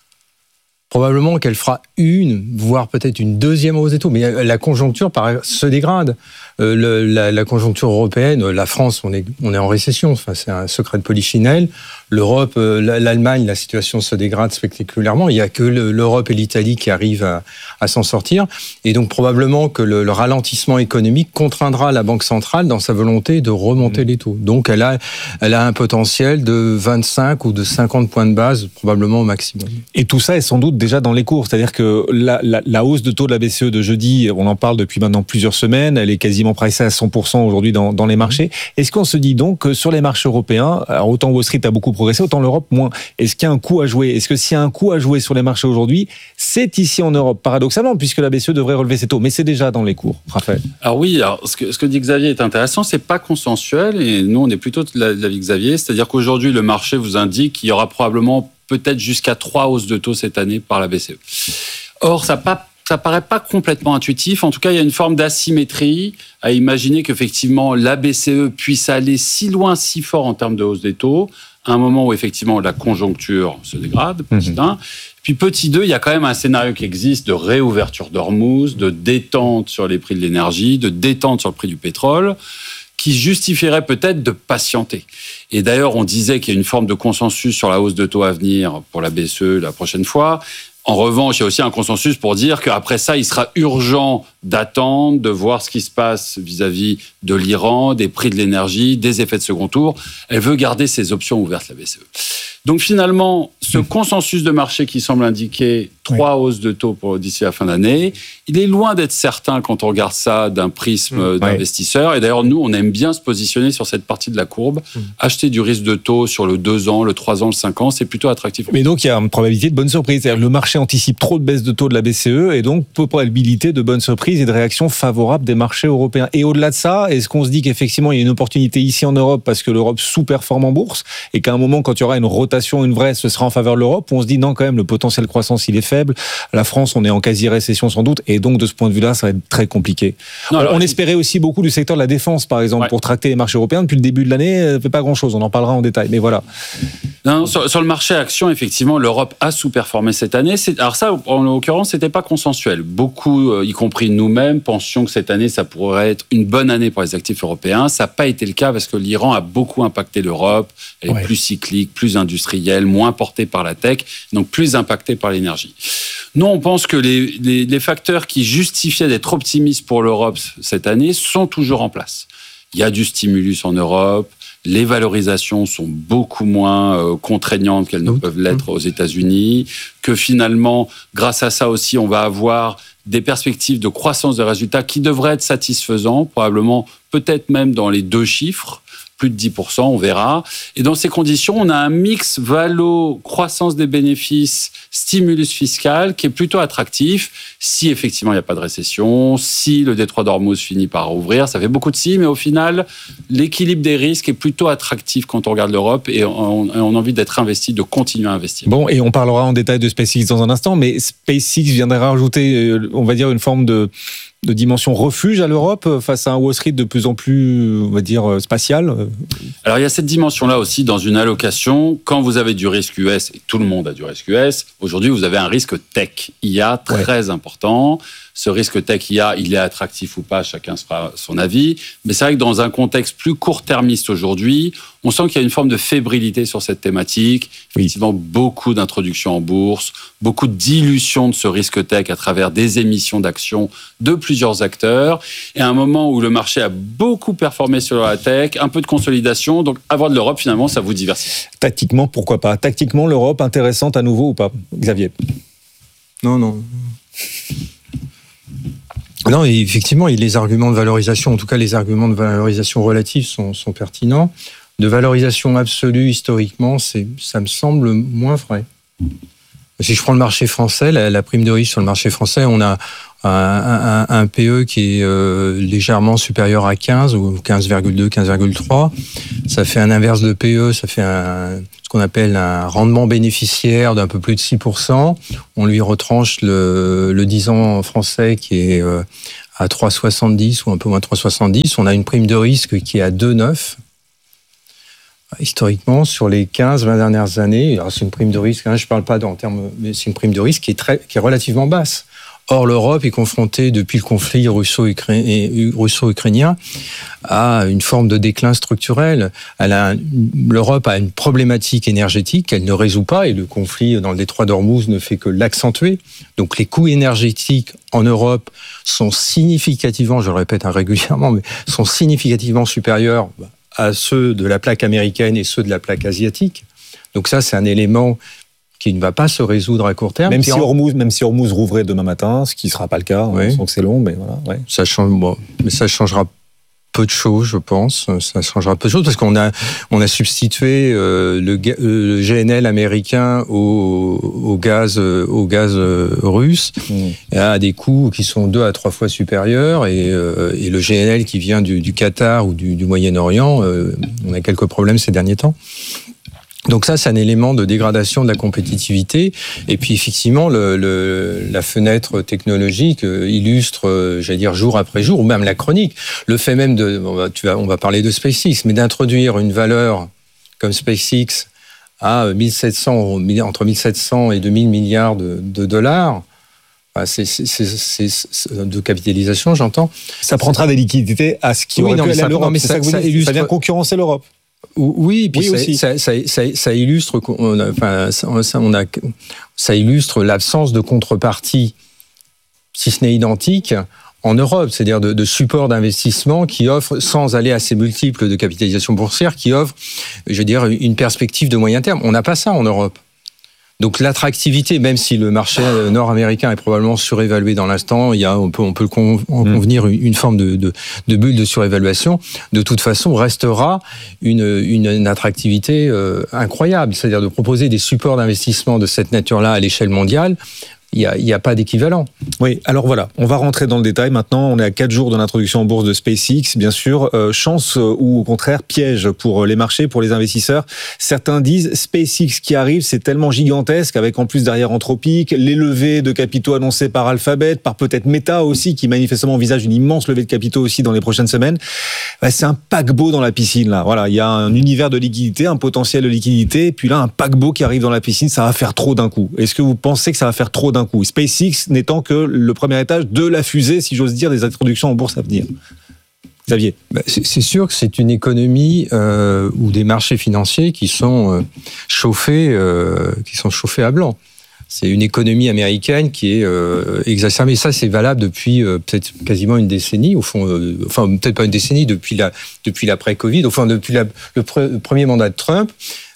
Probablement qu'elle fera une, voire peut-être une deuxième hausse des taux. Mais la conjoncture se dégrade. Euh, le, la, la conjoncture européenne, la France, on est, on est en récession. Enfin, c'est un secret de polichinelle. L'Europe, euh, l'Allemagne, la situation se dégrade spectaculairement. Il n'y a que le, l'Europe et l'Italie qui arrivent à, à s'en sortir. Et donc, probablement que le, le ralentissement économique contraindra la Banque centrale dans sa volonté de remonter mmh. les taux. Donc, elle a, elle a un potentiel de vingt-cinq ou de cinquante points de base, probablement au maximum. Et tout ça est sans doute déjà dans les cours. C'est-à-dire que la, la, la hausse de taux de la B C E de jeudi, on en parle depuis maintenant plusieurs semaines, elle est quasiment pricée à cent pour cent aujourd'hui dans, dans les marchés. Est-ce qu'on se dit donc que sur les marchés européens, alors autant Wall Street a beaucoup progressé, autant l'Europe moins. Est-ce qu'il y a un coup à jouer ? Est-ce que s'il y a un coup à jouer sur les marchés aujourd'hui, c'est ici en Europe, paradoxalement, puisque la B C E devrait relever ses taux, mais c'est déjà dans les cours, Raphaël. Alors oui, alors ce, que, ce que dit Xavier est intéressant, c'est pas consensuel, et nous on est plutôt de l'avis de Xavier, c'est-à-dire qu'aujourd'hui le marché vous indique qu'il y aura probablement peut-être jusqu'à trois hausses de taux cette année par la B C E. Or, ça pas Ça paraît pas complètement intuitif. En tout cas, il y a une forme d'asymétrie à imaginer qu'effectivement, la B C E puisse aller si loin, si fort en termes de hausse des taux, à un moment où effectivement la conjoncture se dégrade, petit mmh. un. Puis petit deux, il y a quand même un scénario qui existe de réouverture d'Ormuz, de détente sur les prix de l'énergie, de détente sur le prix du pétrole, qui justifierait peut-être de patienter. Et d'ailleurs, on disait qu'il y a une forme de consensus sur la hausse de taux à venir pour la B C E la prochaine fois. En revanche, il y a aussi un consensus pour dire qu'après ça, il sera urgent d'attendre, de voir ce qui se passe vis-à-vis de l'Iran, des prix de l'énergie, des effets de second tour. Elle veut garder ses options ouvertes, la B C E. Donc finalement, ce mmh. consensus de marché qui semble indiquer trois oui. hausses de taux pour d'ici la fin d'année, il est loin d'être certain quand on regarde ça d'un prisme mmh. d'investisseur. Ouais. Et d'ailleurs, nous, on aime bien se positionner sur cette partie de la courbe. Mmh. Acheter du risque de taux sur le deux ans, le trois ans, le cinq ans, c'est plutôt attractif. Mais donc, il y a une probabilité de bonne surprise. C'est-à-dire le marché anticipe trop de baisse de taux de la B C E et donc peu probabilité de bonne surprise et de réaction favorable des marchés européens. Et au-delà de ça, est-ce qu'on se dit qu'effectivement, il y a une opportunité ici en Europe parce que l'Europe sous-performe en bourse et qu'à un moment, quand il y aura une rotation, une vraie, ce sera en faveur de l'Europe, on se dit non, quand même, le potentiel de croissance, il est faible. La France, on est en quasi-récession sans doute, et donc de ce point de vue-là, ça va être très compliqué. Non, alors, on il... espérait aussi beaucoup du secteur de la défense, par exemple, ouais. pour tracter les marchés européens. Depuis le début de l'année, ça ne fait pas grand-chose, on en parlera en détail, mais voilà. Non, sur, sur le marché action, effectivement, l'Europe a sous-performé cette année. C'est, alors ça, en l'occurrence, c'était pas consensuel. Beaucoup, euh, y compris nous-mêmes, pensions que cette année, ça pourrait être une bonne année pour les actifs européens. Ça n'a pas été le cas parce que l'Iran a beaucoup impacté l'Europe. Elle est ouais. plus cyclique, plus industrielle, moins portée par la tech, donc plus impactée par l'énergie. Nous, on pense que les, les, les facteurs qui justifiaient d'être optimistes pour l'Europe cette année sont toujours en place. Il y a du stimulus en Europe. Les valorisations sont beaucoup moins euh, contraignantes qu'elles ne peuvent l'être aux États-Unis, que finalement, grâce à ça aussi, on va avoir des perspectives de croissance de résultats qui devraient être satisfaisants, probablement peut-être même dans les deux chiffres, plus de dix pour cent, on verra. Et dans ces conditions, on a un mix valo, croissance des bénéfices, stimulus fiscal qui est plutôt attractif si effectivement il n'y a pas de récession, si le détroit d'Ormuz finit par ouvrir. Ça fait beaucoup de si, mais au final, l'équilibre des risques est plutôt attractif quand on regarde l'Europe et on, on a envie d'être investi, de continuer à investir. Bon, et on parlera en détail de SpaceX dans un instant, mais SpaceX viendrait rajouter, on va dire, une forme de... de dimension refuge à l'Europe face à un Wall Street de plus en plus, on va dire, spatial? Alors, il y a cette dimension-là aussi dans une allocation. Quand vous avez du risque U S, et tout le monde a du risque U S, aujourd'hui, vous avez un risque tech I A très ouais. important. Ce risque tech I A, il est attractif ou pas, chacun se fera son avis. Mais c'est vrai que dans un contexte plus court-termiste aujourd'hui, on sent qu'il y a une forme de fébrilité sur cette thématique. Effectivement, oui. beaucoup d'introductions en bourse, beaucoup de dilution de ce risque tech à travers des émissions d'actions de plusieurs acteurs. Et à un moment où le marché a beaucoup performé sur la tech, un peu de consolidation. Donc, avoir de l'Europe, finalement, ça vous diversifie. Tactiquement, pourquoi pas? Tactiquement, l'Europe intéressante à nouveau ou pas, Xavier? Non, non. Non, et effectivement, les arguments de valorisation, en tout cas les arguments de valorisation relative sont, sont pertinents. De valorisation absolue, historiquement, c'est, ça me semble moins vrai. Si je prends le marché français, la, la prime de risque sur le marché français, on a un, un, un P E qui est euh, légèrement supérieur à quinze, ou quinze virgule deux, quinze virgule trois. Ça fait un inverse de P E, ça fait un, ce qu'on appelle un rendement bénéficiaire d'un peu plus de six pour cent. On lui retranche le, le dix ans français qui est euh, à trois virgule soixante-dix ou un peu moins de trois virgule soixante-dix. On a une prime de risque qui est à deux virgule neuf. Historiquement, sur les quinze vingt dernières années, alors c'est une prime de risque, hein, je ne parle pas en termes, mais c'est une prime de risque qui est, très, qui est relativement basse. Or, l'Europe est confrontée, depuis le conflit russo-ukrainien, à une forme de déclin structurel. Elle a, L'Europe a une problématique énergétique qu'elle ne résout pas, et le conflit dans le détroit d'Ormuz ne fait que l'accentuer. Donc, les coûts énergétiques en Europe sont significativement, je le répète régulièrement, mais sont significativement supérieurs à ceux de la plaque américaine et ceux de la plaque asiatique. Donc ça, c'est un élément qui ne va pas se résoudre à court terme. Même si Hormuz, même si Hormuz rouvrait demain matin, ce qui ne sera pas le cas, oui. On sent que c'est long, mais voilà. Ouais. Ça change, bon, mais ça changera peu de choses, je pense. Ça changera peu de choses parce qu'on a, on a substitué euh, le, le G N L américain au, au gaz, au gaz russe mmh. à des coûts qui sont deux à trois fois supérieurs, et, euh, et le G N L qui vient du, du Qatar ou du, du Moyen-Orient, euh, on a quelques problèmes ces derniers temps. Donc ça, c'est un élément de dégradation de la compétitivité. Et puis effectivement, le, le, la fenêtre technologique illustre, j'allais dire, jour après jour, ou même la chronique, le fait même de, on va, tu vas, on va parler de SpaceX, mais d'introduire une valeur comme SpaceX à mille sept cents, entre mille sept cents et deux mille milliards de, de dollars, C'est, c'est, c'est, c'est de capitalisation, j'entends. Ça prendra des liquidités à ce qui oui, aurait non, pu aller à l'Europe. Mais ça, ça, ça, illustre... ça vient concurrencer l'Europe. Oui, puis oui, ça, ça, ça, ça, ça illustre, on a, enfin, ça, on a, ça illustre l'absence de contrepartie, si ce n'est identique, en Europe, c'est-à-dire de, de support d'investissement qui offre, sans aller à ces multiples de capitalisation boursière, qui offre, je veux dire, une perspective de moyen terme. On n'a pas ça en Europe. Donc l'attractivité, même si le marché nord-américain est probablement surévalué dans l'instant, il y a, on peut, on peut en convenir une forme de, de, de bulle de surévaluation, de toute façon restera une, une, une attractivité euh, incroyable. C'est-à-dire de proposer des supports d'investissement de cette nature-là à l'échelle mondiale. Il n'y a, il y a pas d'équivalent. Oui, alors voilà, on va rentrer dans le détail maintenant. On est à quatre jours de l'introduction en bourse de SpaceX, bien sûr. Euh, chance ou au contraire piège pour les marchés, pour les investisseurs. Certains disent SpaceX qui arrive, c'est tellement gigantesque, avec en plus derrière Anthropic, les levées de capitaux annoncées par Alphabet, par peut-être Meta aussi, qui manifestement envisage une immense levée de capitaux aussi dans les prochaines semaines. Bah, c'est un paquebot dans la piscine, là. Voilà, il y a un univers de liquidité, un potentiel de liquidité, et puis là, un paquebot qui arrive dans la piscine, ça va faire trop d'un coup. Est-ce que vous pensez que ça va faire trop d'un coup? SpaceX n'étant que le premier étage de la fusée, si j'ose dire, des introductions en bourse à venir. Xavier. C'est, c'est sûr que c'est une économie euh, ou des marchés financiers qui sont euh, chauffés, euh, qui sont chauffés à blanc. C'est une économie américaine qui est euh, exacerbée. Ça, c'est valable depuis euh, peut-être quasiment une décennie, au fond. Euh, enfin, peut-être pas une décennie, depuis la, depuis l'après-Covid, enfin depuis la, le, pre, le premier mandat de Trump.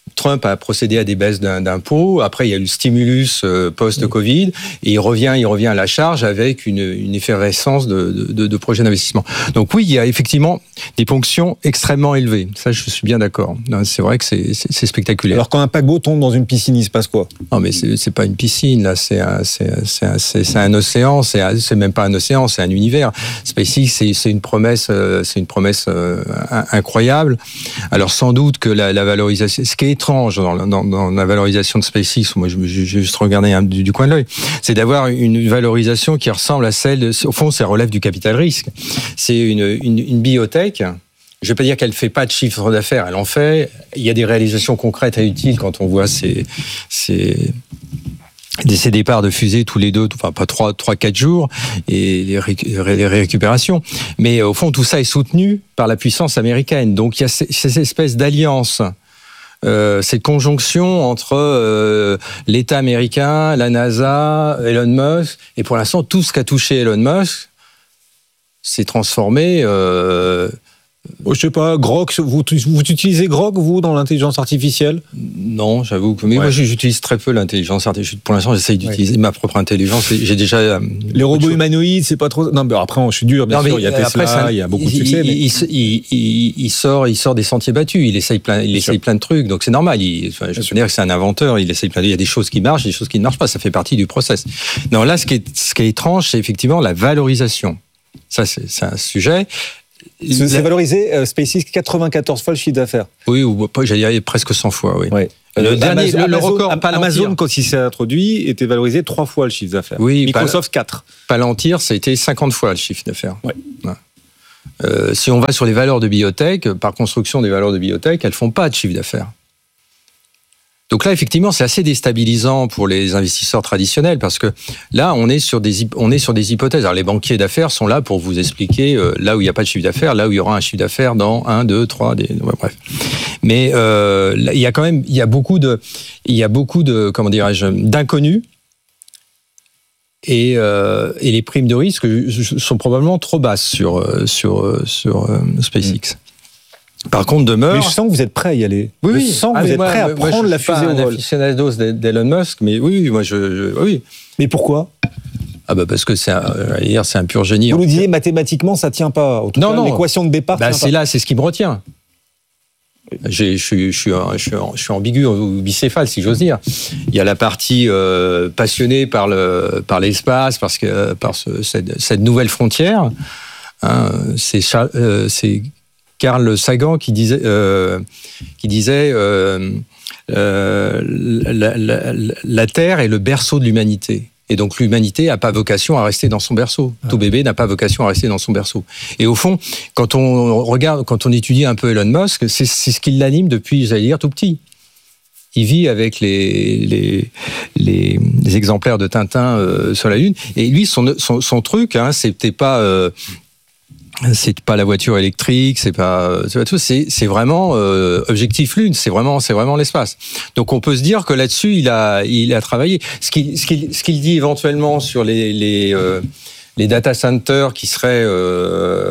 Trump a procédé à des baisses d'impôts. Après, il y a eu le stimulus post-Covid. Et il revient, il revient à la charge avec une, une effervescence de, de, de projets d'investissement. Donc oui, il y a effectivement des ponctions extrêmement élevées. Ça, je suis bien d'accord. C'est vrai que c'est, c'est, c'est spectaculaire. Alors quand un paquebot tombe dans une piscine, il se passe quoi? Non, mais c'est, c'est pas une piscine, là. C'est un, c'est, c'est un, c'est, c'est un océan. C'est, un, c'est même pas un océan, c'est un univers. SpaceX, c'est, c'est une promesse, c'est une promesse euh, incroyable. Alors sans doute que la, la valorisation, ce qui est étrange dans, dans, dans la valorisation de SpaceX, moi j'ai juste regardé un, du, du coin de l'œil, c'est d'avoir une valorisation qui ressemble à celle, de, au fond, ça relève du capital risque. C'est une, une, une biotech. Je ne vais pas dire qu'elle ne fait pas de chiffre d'affaires, elle en fait. Il y a des réalisations concrètes et utiles quand on voit ces, ces, ces départs de fusées tous les deux, enfin pas trois, trois, quatre jours, et les, ré, les récupérations. Mais au fond, tout ça est soutenu par la puissance américaine. Donc il y a ces, ces espèces d'alliances. Euh, cette conjonction entre euh, l'État américain, la NASA, Elon Musk, et pour l'instant, tout ce qu'a touché Elon Musk s'est transformé... Euh, Oh, je sais pas, Grok, vous, vous utilisez Grok, vous, dans l'intelligence artificielle? Non, j'avoue que... Mais ouais. Moi, j'utilise très peu l'intelligence artificielle. Pour l'instant, j'essaye d'utiliser ouais. ma propre intelligence. J'ai déjà... Euh, Les robots humanoïdes, c'est pas trop... Non, mais après, je suis dur, bien non, sûr. Il y a Tesla, après, ça, il y a beaucoup il, de succès. Il, mais... il, il, il, sort, il sort des sentiers battus. Il essaye plein, il essaye plein de trucs. Donc, c'est normal. Il, enfin, je veux dire que c'est un inventeur. Il essaye plein de... Il y a des choses qui marchent, des choses qui ne marchent pas. Ça fait partie du process. Non, là, ce qui est, ce qui est étrange, c'est effectivement la valorisation. Ça, c'est, c'est un sujet... C'est la... valorisé euh, SpaceX quatre-vingt-quatorze fois le chiffre d'affaires. Oui, ou j'allais dire presque cent fois, oui. Ouais. Le, le dernier, Amazon, le record, Amazon, quand il s'est introduit, était valorisé trois fois le chiffre d'affaires. Oui, Microsoft quatre. Palantir, ça a été cinquante fois le chiffre d'affaires. Ouais. Ouais. Euh, si on va sur les valeurs de biotech, par construction des valeurs de biotech, elles font pas de chiffre d'affaires. Donc là, effectivement, c'est assez déstabilisant pour les investisseurs traditionnels parce que là, on est sur des, on est sur des hypothèses. Alors, les banquiers d'affaires sont là pour vous expliquer euh, là où il n'y a pas de chiffre d'affaires, là où il y aura un chiffre d'affaires dans un, deux, trois, des, ouais, bref. Mais euh, il y a quand même, il y a beaucoup de, il y a beaucoup de, comment dirais-je, d'inconnus. Et, euh, et les primes de risque sont probablement trop basses sur, sur, sur euh, SpaceX. Mmh. Par contre, demeure... Mais je sens que vous êtes prêt à y aller. Oui, je oui. sens que ah, vous êtes moi, prêt à moi, prendre moi, la fusée au vol. Je suis pas un aficionados d'Elon Musk, mais oui, moi, je, je oui. Mais pourquoi? Ah bah parce que c'est un, dire, c'est un pur génie. Vous nous disiez mathématiquement, ça tient pas. En tout non, cas, non. L'équation de départ. Bah, tient c'est pas. là, c'est ce qui me retient. J'ai, je, suis, je, suis, je, suis, je suis ambigu ou bicéphale, si j'ose dire. Il y a la partie euh, passionnée par, le, par l'espace, parce que, par ce, cette, cette nouvelle frontière. Hein, c'est, euh, c'est Carl Sagan qui disait, euh, qui disait euh, euh, la, la, la Terre est le berceau de l'humanité. Et donc l'humanité n'a pas vocation à rester dans son berceau. Ah. Tout bébé n'a pas vocation à rester dans son berceau. Et au fond, quand on regarde, quand on étudie un peu Elon Musk, c'est, c'est ce qui l'anime depuis, j'allais dire, tout petit. Il vit avec les, les, les, les exemplaires de Tintin euh, sur la Lune. Et lui, son, son, son truc, hein, c'était pas... Euh, c'est pas la voiture électrique, c'est pas, c'est pas tout, c'est, c'est vraiment euh, objectif lune, c'est vraiment, c'est vraiment l'espace. Donc on peut se dire que là-dessus il a, il a travaillé. Ce qu'il, ce qu'il, ce qu'il dit éventuellement sur les, les, euh, les data centers qui seraient euh,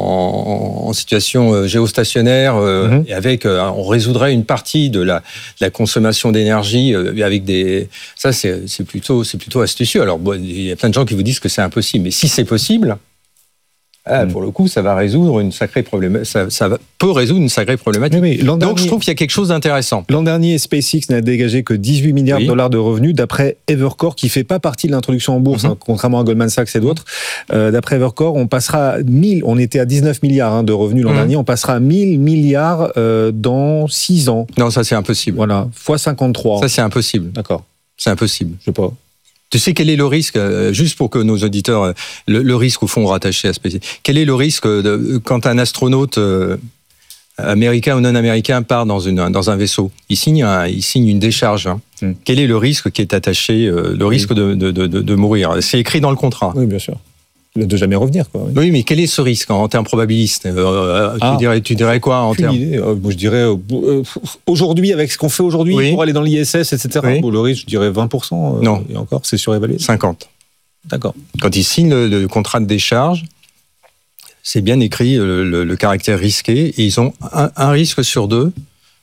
en, en situation géostationnaire, euh, mm-hmm. et avec, euh, on résoudrait une partie de la, de la consommation d'énergie euh, avec des, ça c'est, c'est plutôt, c'est plutôt astucieux. Alors bon, il y a plein de gens qui vous disent que c'est impossible, mais si c'est possible. Ah, pour le coup, ça va résoudre une sacrée problématique. Ça, ça va, peut résoudre une sacrée problématique. Oui, oui. Donc, dernier, je trouve qu'il y a quelque chose d'intéressant. L'an dernier, SpaceX n'a dégagé que dix-huit milliards oui. de dollars de revenus, d'après Evercore, qui fait pas partie de l'introduction en bourse, mm-hmm. hein, contrairement à Goldman Sachs et d'autres. Euh, d'après Evercore, on passera à mille. On était à dix-neuf milliards hein, de revenus l'an mm-hmm. dernier. On passera à mille milliards euh, dans six ans. Non, ça c'est impossible. Voilà, fois cinquante-trois. Ça c'est impossible. D'accord. C'est impossible. Je sais pas. Tu sais quel est le risque, juste pour que nos auditeurs, le, le risque au fond rattaché à SpaceX, quel est le risque de, quand un astronaute euh, américain ou non américain part dans, une, dans un vaisseau, il signe, un, il signe une décharge. Hein. Mm. Quel est le risque qui est attaché, euh, le risque oui. de, de, de, de mourir? C'est écrit dans le contrat. Oui, bien sûr. De jamais revenir, quoi. Oui. oui, mais quel est ce risque en termes probabilistes euh, ah, tu, dirais, tu dirais quoi en termes euh, Je dirais euh, aujourd'hui, avec ce qu'on fait aujourd'hui, oui. pour aller dans l'I S S, et cetera. Oui. Bon, le risque, je dirais vingt pour cent. Euh, non. Et encore, c'est surévalué. cinquante. D'accord. Quand ils signent le, le contrat de décharge, c'est bien écrit le, le, le caractère risqué. Et ils ont un, un risque sur deux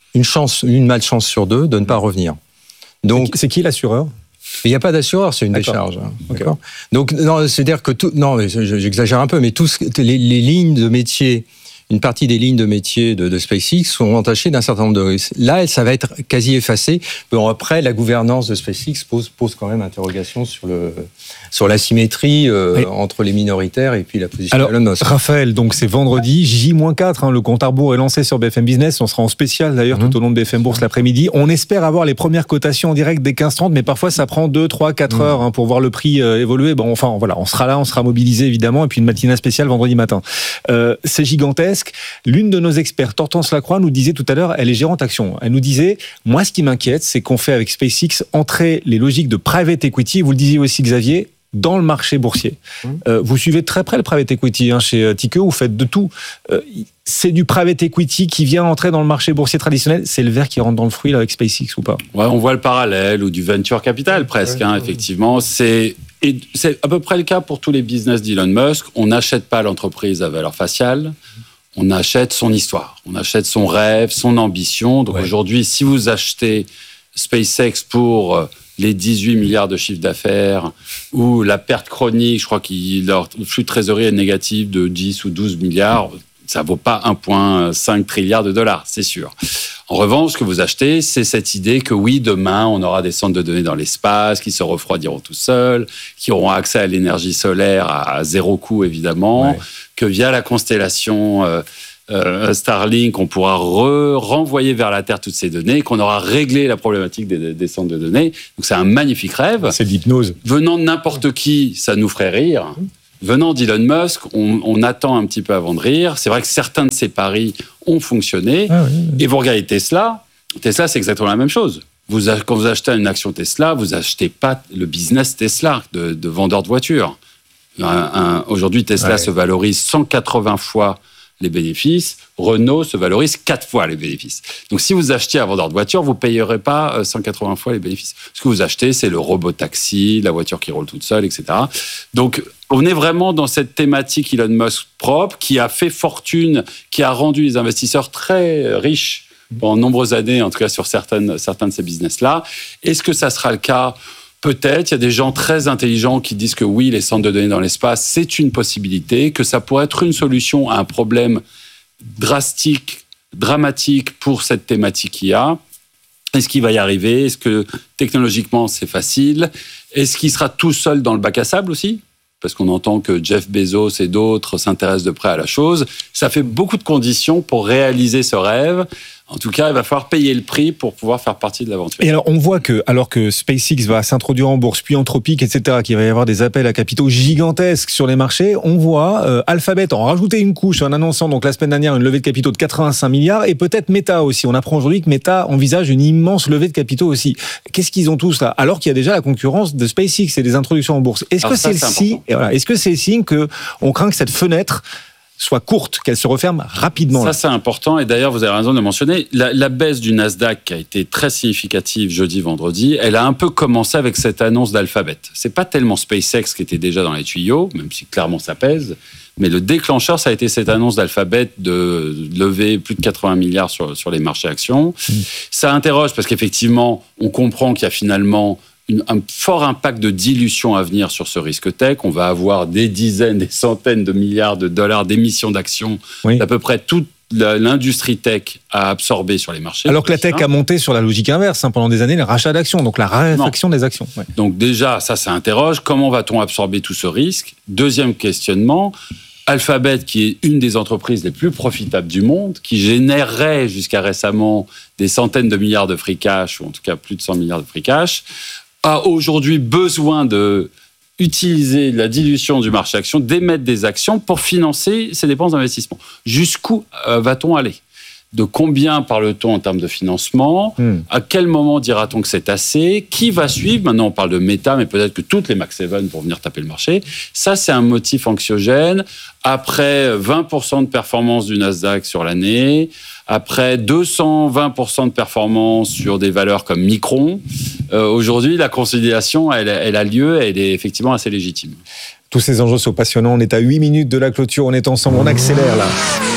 une chance, une malchance sur deux de ne pas revenir. Donc, c'est qui l'assureur ? Il n'y a pas d'assureur, c'est une D'accord. décharge. Hein. Okay. D'accord. Donc, non, c'est-à-dire que tout, non, mais j'exagère un peu, mais tous les, les lignes de métier, une partie des lignes de métier de, de SpaceX sont entachées d'un certain nombre de risques. Là, ça va être quasi effacé. Bon, après, la gouvernance de SpaceX pose, pose quand même interrogation sur le, sur l'asymétrie euh, oui. entre les minoritaires et puis la position Alors, d'Elon Musk. Raphaël, donc c'est vendredi, J quatre, hein, le compte à rebours est lancé sur B F M Business. On sera en spécial d'ailleurs mmh. tout au long de B F M Bourse l'après-midi. On espère avoir les premières cotations en direct dès quinze trente, mais parfois ça prend deux, trois, quatre mmh. heures hein, pour voir le prix euh, évoluer. Bon, enfin voilà, on sera là, on sera mobilisé évidemment, et puis une matinale spéciale vendredi matin. Euh, c'est gigantesque. L'une de nos experts, Hortense Lacroix, nous disait tout à l'heure, elle est gérante action. Elle nous disait, moi ce qui m'inquiète, c'est qu'on fait avec SpaceX entrer les logiques de private equity, vous le disiez aussi Xavier, dans le marché boursier. Mmh. Euh, vous suivez de très près le private equity hein, chez Tikehau, vous faites de tout. Euh, c'est du private equity qui vient entrer dans le marché boursier traditionnel. C'est le verre qui rentre dans le fruit là, avec SpaceX ou pas ? Ouais, on voit le parallèle, ou du venture capital presque, ouais, hein, ouais. effectivement. C'est, et c'est à peu près le cas pour tous les business d'Elon Musk. On n'achète pas l'entreprise à valeur faciale. On achète son histoire, on achète son rêve, son ambition. Donc ouais. aujourd'hui, si vous achetez SpaceX pour les dix-huit milliards de chiffre d'affaires ou la perte chronique, je crois que leur flux de trésorerie est négatif de dix ou douze milliards, ça ne vaut pas un virgule cinq trilliard de dollars, c'est sûr. En revanche, ce que vous achetez, c'est cette idée que oui, demain, on aura des centres de données dans l'espace qui se refroidiront tout seuls, qui auront accès à l'énergie solaire à zéro coût, évidemment, ouais. que via la constellation euh, euh, Starlink, on pourra re- renvoyer vers la Terre toutes ces données, qu'on aura réglé la problématique des, des centres de données. Donc c'est un magnifique rêve. C'est de l'hypnose. Venant de n'importe qui, ça nous ferait rire. Venant d'Elon Musk, on, on attend un petit peu avant de rire. C'est vrai que certains de ces paris ont fonctionné. Ah oui, oui. Et vous regardez Tesla. Tesla, c'est exactement la même chose. Vous, quand vous achetez une action Tesla, vous achetez pas le business Tesla de, de vendeur de voitures. Un, un, aujourd'hui, Tesla ouais. se valorise cent quatre-vingts fois les bénéfices. Renault se valorise quatre fois les bénéfices. Donc, si vous achetiez un vendeur de voiture, vous ne payerez pas cent quatre-vingts fois les bénéfices. Ce que vous achetez, c'est le robot taxi, la voiture qui roule toute seule, et cetera. Donc, on est vraiment dans cette thématique Elon Musk propre, qui a fait fortune, qui a rendu les investisseurs très riches pendant de nombreuses années, en tout cas sur certaines, certains de ces business-là. Est-ce que ça sera le cas ? Peut-être. Il y a des gens très intelligents qui disent que oui, les centres de données dans l'espace, c'est une possibilité, que ça pourrait être une solution à un problème drastique, dramatique pour cette thématique I A. Est-ce qu'il va y arriver ? Est-ce que technologiquement, c'est facile ? Est-ce qu'il sera tout seul dans le bac à sable aussi ? Parce qu'on entend que Jeff Bezos et d'autres s'intéressent de près à la chose. Ça fait beaucoup de conditions pour réaliser ce rêve. En tout cas, il va falloir payer le prix pour pouvoir faire partie de l'aventure. Et alors, on voit que, alors que SpaceX va s'introduire en bourse, puis Anthropic, et cetera, qu'il va y avoir des appels à capitaux gigantesques sur les marchés, on voit euh, Alphabet en rajouter une couche en annonçant donc la semaine dernière une levée de capitaux de quatre-vingt-cinq milliards, et peut-être Meta aussi. On apprend aujourd'hui que Meta envisage une immense levée de capitaux aussi. Qu'est-ce qu'ils ont tous là ? Alors qu'il y a déjà la concurrence de SpaceX et des introductions en bourse. Est-ce alors que ça, c'est, c'est le signe, voilà, est-ce que c'est le signe que on craint que cette fenêtre soit courte, qu'elle se referme rapidement. Ça, là. c'est important. Et d'ailleurs, vous avez raison de le mentionner. La, la baisse du Nasdaq, qui a été très significative jeudi, vendredi, elle a un peu commencé avec cette annonce d'Alphabet. C'est pas tellement SpaceX qui était déjà dans les tuyaux, même si clairement ça pèse. Mais le déclencheur, ça a été cette annonce d'Alphabet de lever plus de quatre-vingts milliards sur, sur les marchés actions. Mmh. Ça interroge parce qu'effectivement, on comprend qu'il y a finalement Une, un fort impact de dilution à venir sur ce risque tech. On va avoir des dizaines, des centaines de milliards de dollars d'émissions d'actions oui. d'à peu près toute l'industrie tech à absorber sur les marchés. Alors que la tech a monté sur la logique inverse hein, pendant des années, les rachats d'actions, donc la raréfaction non. des actions. Ouais. Donc déjà, ça, ça interroge. Comment va-t-on absorber tout ce risque ? Deuxième questionnement, Alphabet, qui est une des entreprises les plus profitables du monde, qui générait jusqu'à récemment des centaines de milliards de free cash, ou en tout cas plus de cent milliards de free cash, a aujourd'hui besoin de utiliser la dilution du marché action, d'émettre des actions pour financer ses dépenses d'investissement. Jusqu'où euh, va-t-on aller ? De combien parle-t-on en termes de financement ? hmm. À quel moment dira-t-on que c'est assez ? Qui va suivre ? Maintenant, on parle de Meta, mais peut-être que toutes les Max sept vont venir taper le marché. Ça, c'est un motif anxiogène. Après vingt pour cent de performance du Nasdaq sur l'année, après deux cent vingt pour cent de performance sur des valeurs comme Micron, euh, aujourd'hui, la consolidation, elle, elle a lieu et elle est effectivement assez légitime. Tous ces enjeux sont passionnants. On est à huit minutes de la clôture. On est ensemble. On accélère là.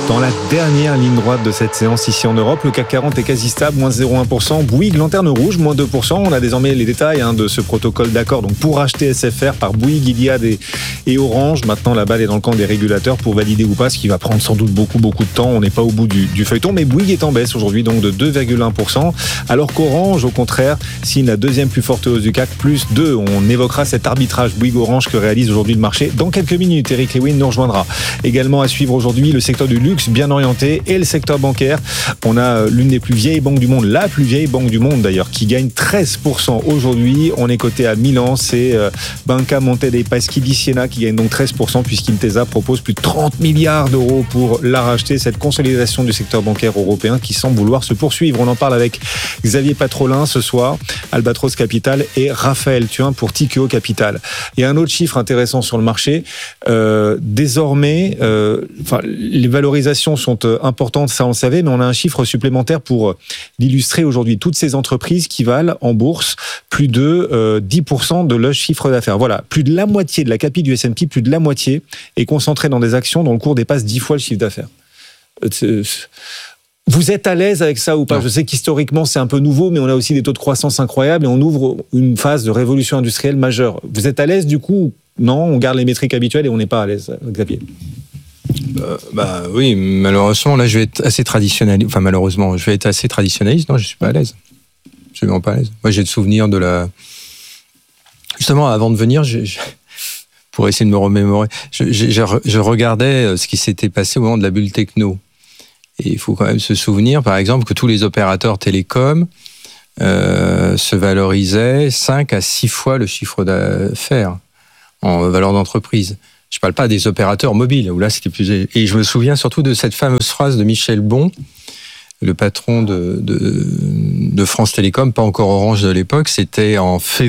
dans la dernière ligne droite de cette séance ici en Europe. Le C A C quarante est quasi stable, moins zéro virgule un pour cent. Bouygues, lanterne rouge, moins deux pour cent. On a désormais les détails hein, de ce protocole d'accord. Donc pour acheter S F R par Bouygues, Iliad et, et Orange. Maintenant, la balle est dans le camp des régulateurs pour valider ou pas, ce qui va prendre sans doute beaucoup, beaucoup de temps. On n'est pas au bout du, du feuilleton, mais Bouygues est en baisse aujourd'hui, donc de deux virgule un pour cent. Alors qu'Orange, au contraire, signe la deuxième plus forte hausse du C A C, plus deux. On évoquera cet arbitrage Bouygues-Orange que réalise aujourd'hui le marché dans quelques minutes. Eric Lewin nous rejoindra. Également à suivre aujourd'hui le secteur du luxe, bien orienté, et le secteur bancaire. On a l'une des plus vieilles banques du monde, la plus vieille banque du monde d'ailleurs, qui gagne treize pour cent aujourd'hui. On est coté à Milan, c'est Banca Monte dei Paschi di Siena qui gagne donc treize pour cent puisqu'Intesa propose plus de trente milliards d'euros pour la racheter. Cette consolidation du secteur bancaire européen qui semble vouloir se poursuivre. On en parle avec Xavier Patrolin ce soir, Albatros Capital, et Raphaël Thuin pour Tikeo Capital. Il y a un autre chiffre intéressant sur le marché. Euh, désormais, euh, enfin, les valorisations sont importantes, ça on le savait, mais on a un chiffre supplémentaire pour l'illustrer aujourd'hui. Toutes ces entreprises qui valent en bourse plus de euh, dix pour cent de leur chiffre d'affaires. Voilà, plus de la moitié de la capi du S and P, plus de la moitié est concentrée dans des actions dont le cours dépasse dix fois le chiffre d'affaires. Euh, Vous êtes à l'aise avec ça ou pas ? Non. Je sais qu'historiquement c'est un peu nouveau, mais on a aussi des taux de croissance incroyables et on ouvre une phase de révolution industrielle majeure. Vous êtes à l'aise du coup ? Non, on garde les métriques habituelles et on n'est pas à l'aise, Xavier. Euh, bah oui, malheureusement là je vais être assez traditionnaliste. Enfin malheureusement, je vais être assez traditionnaliste. Non, je suis pas à l'aise. Absolument pas à l'aise. Moi j'ai le souvenir de la. Justement, avant de venir, je, je... pour essayer de me remémorer, je, je, je, je regardais ce qui s'était passé au moment de la bulle techno. Et il faut quand même se souvenir, par exemple, que tous les opérateurs télécoms euh, se valorisaient cinq à six fois le chiffre d'affaires en valeur d'entreprise. Je ne parle pas des opérateurs mobiles, où là c'était plus... Et je me souviens surtout de cette fameuse phrase de Michel Bon, le patron de, de, de France Télécom, pas encore Orange de l'époque, c'était en février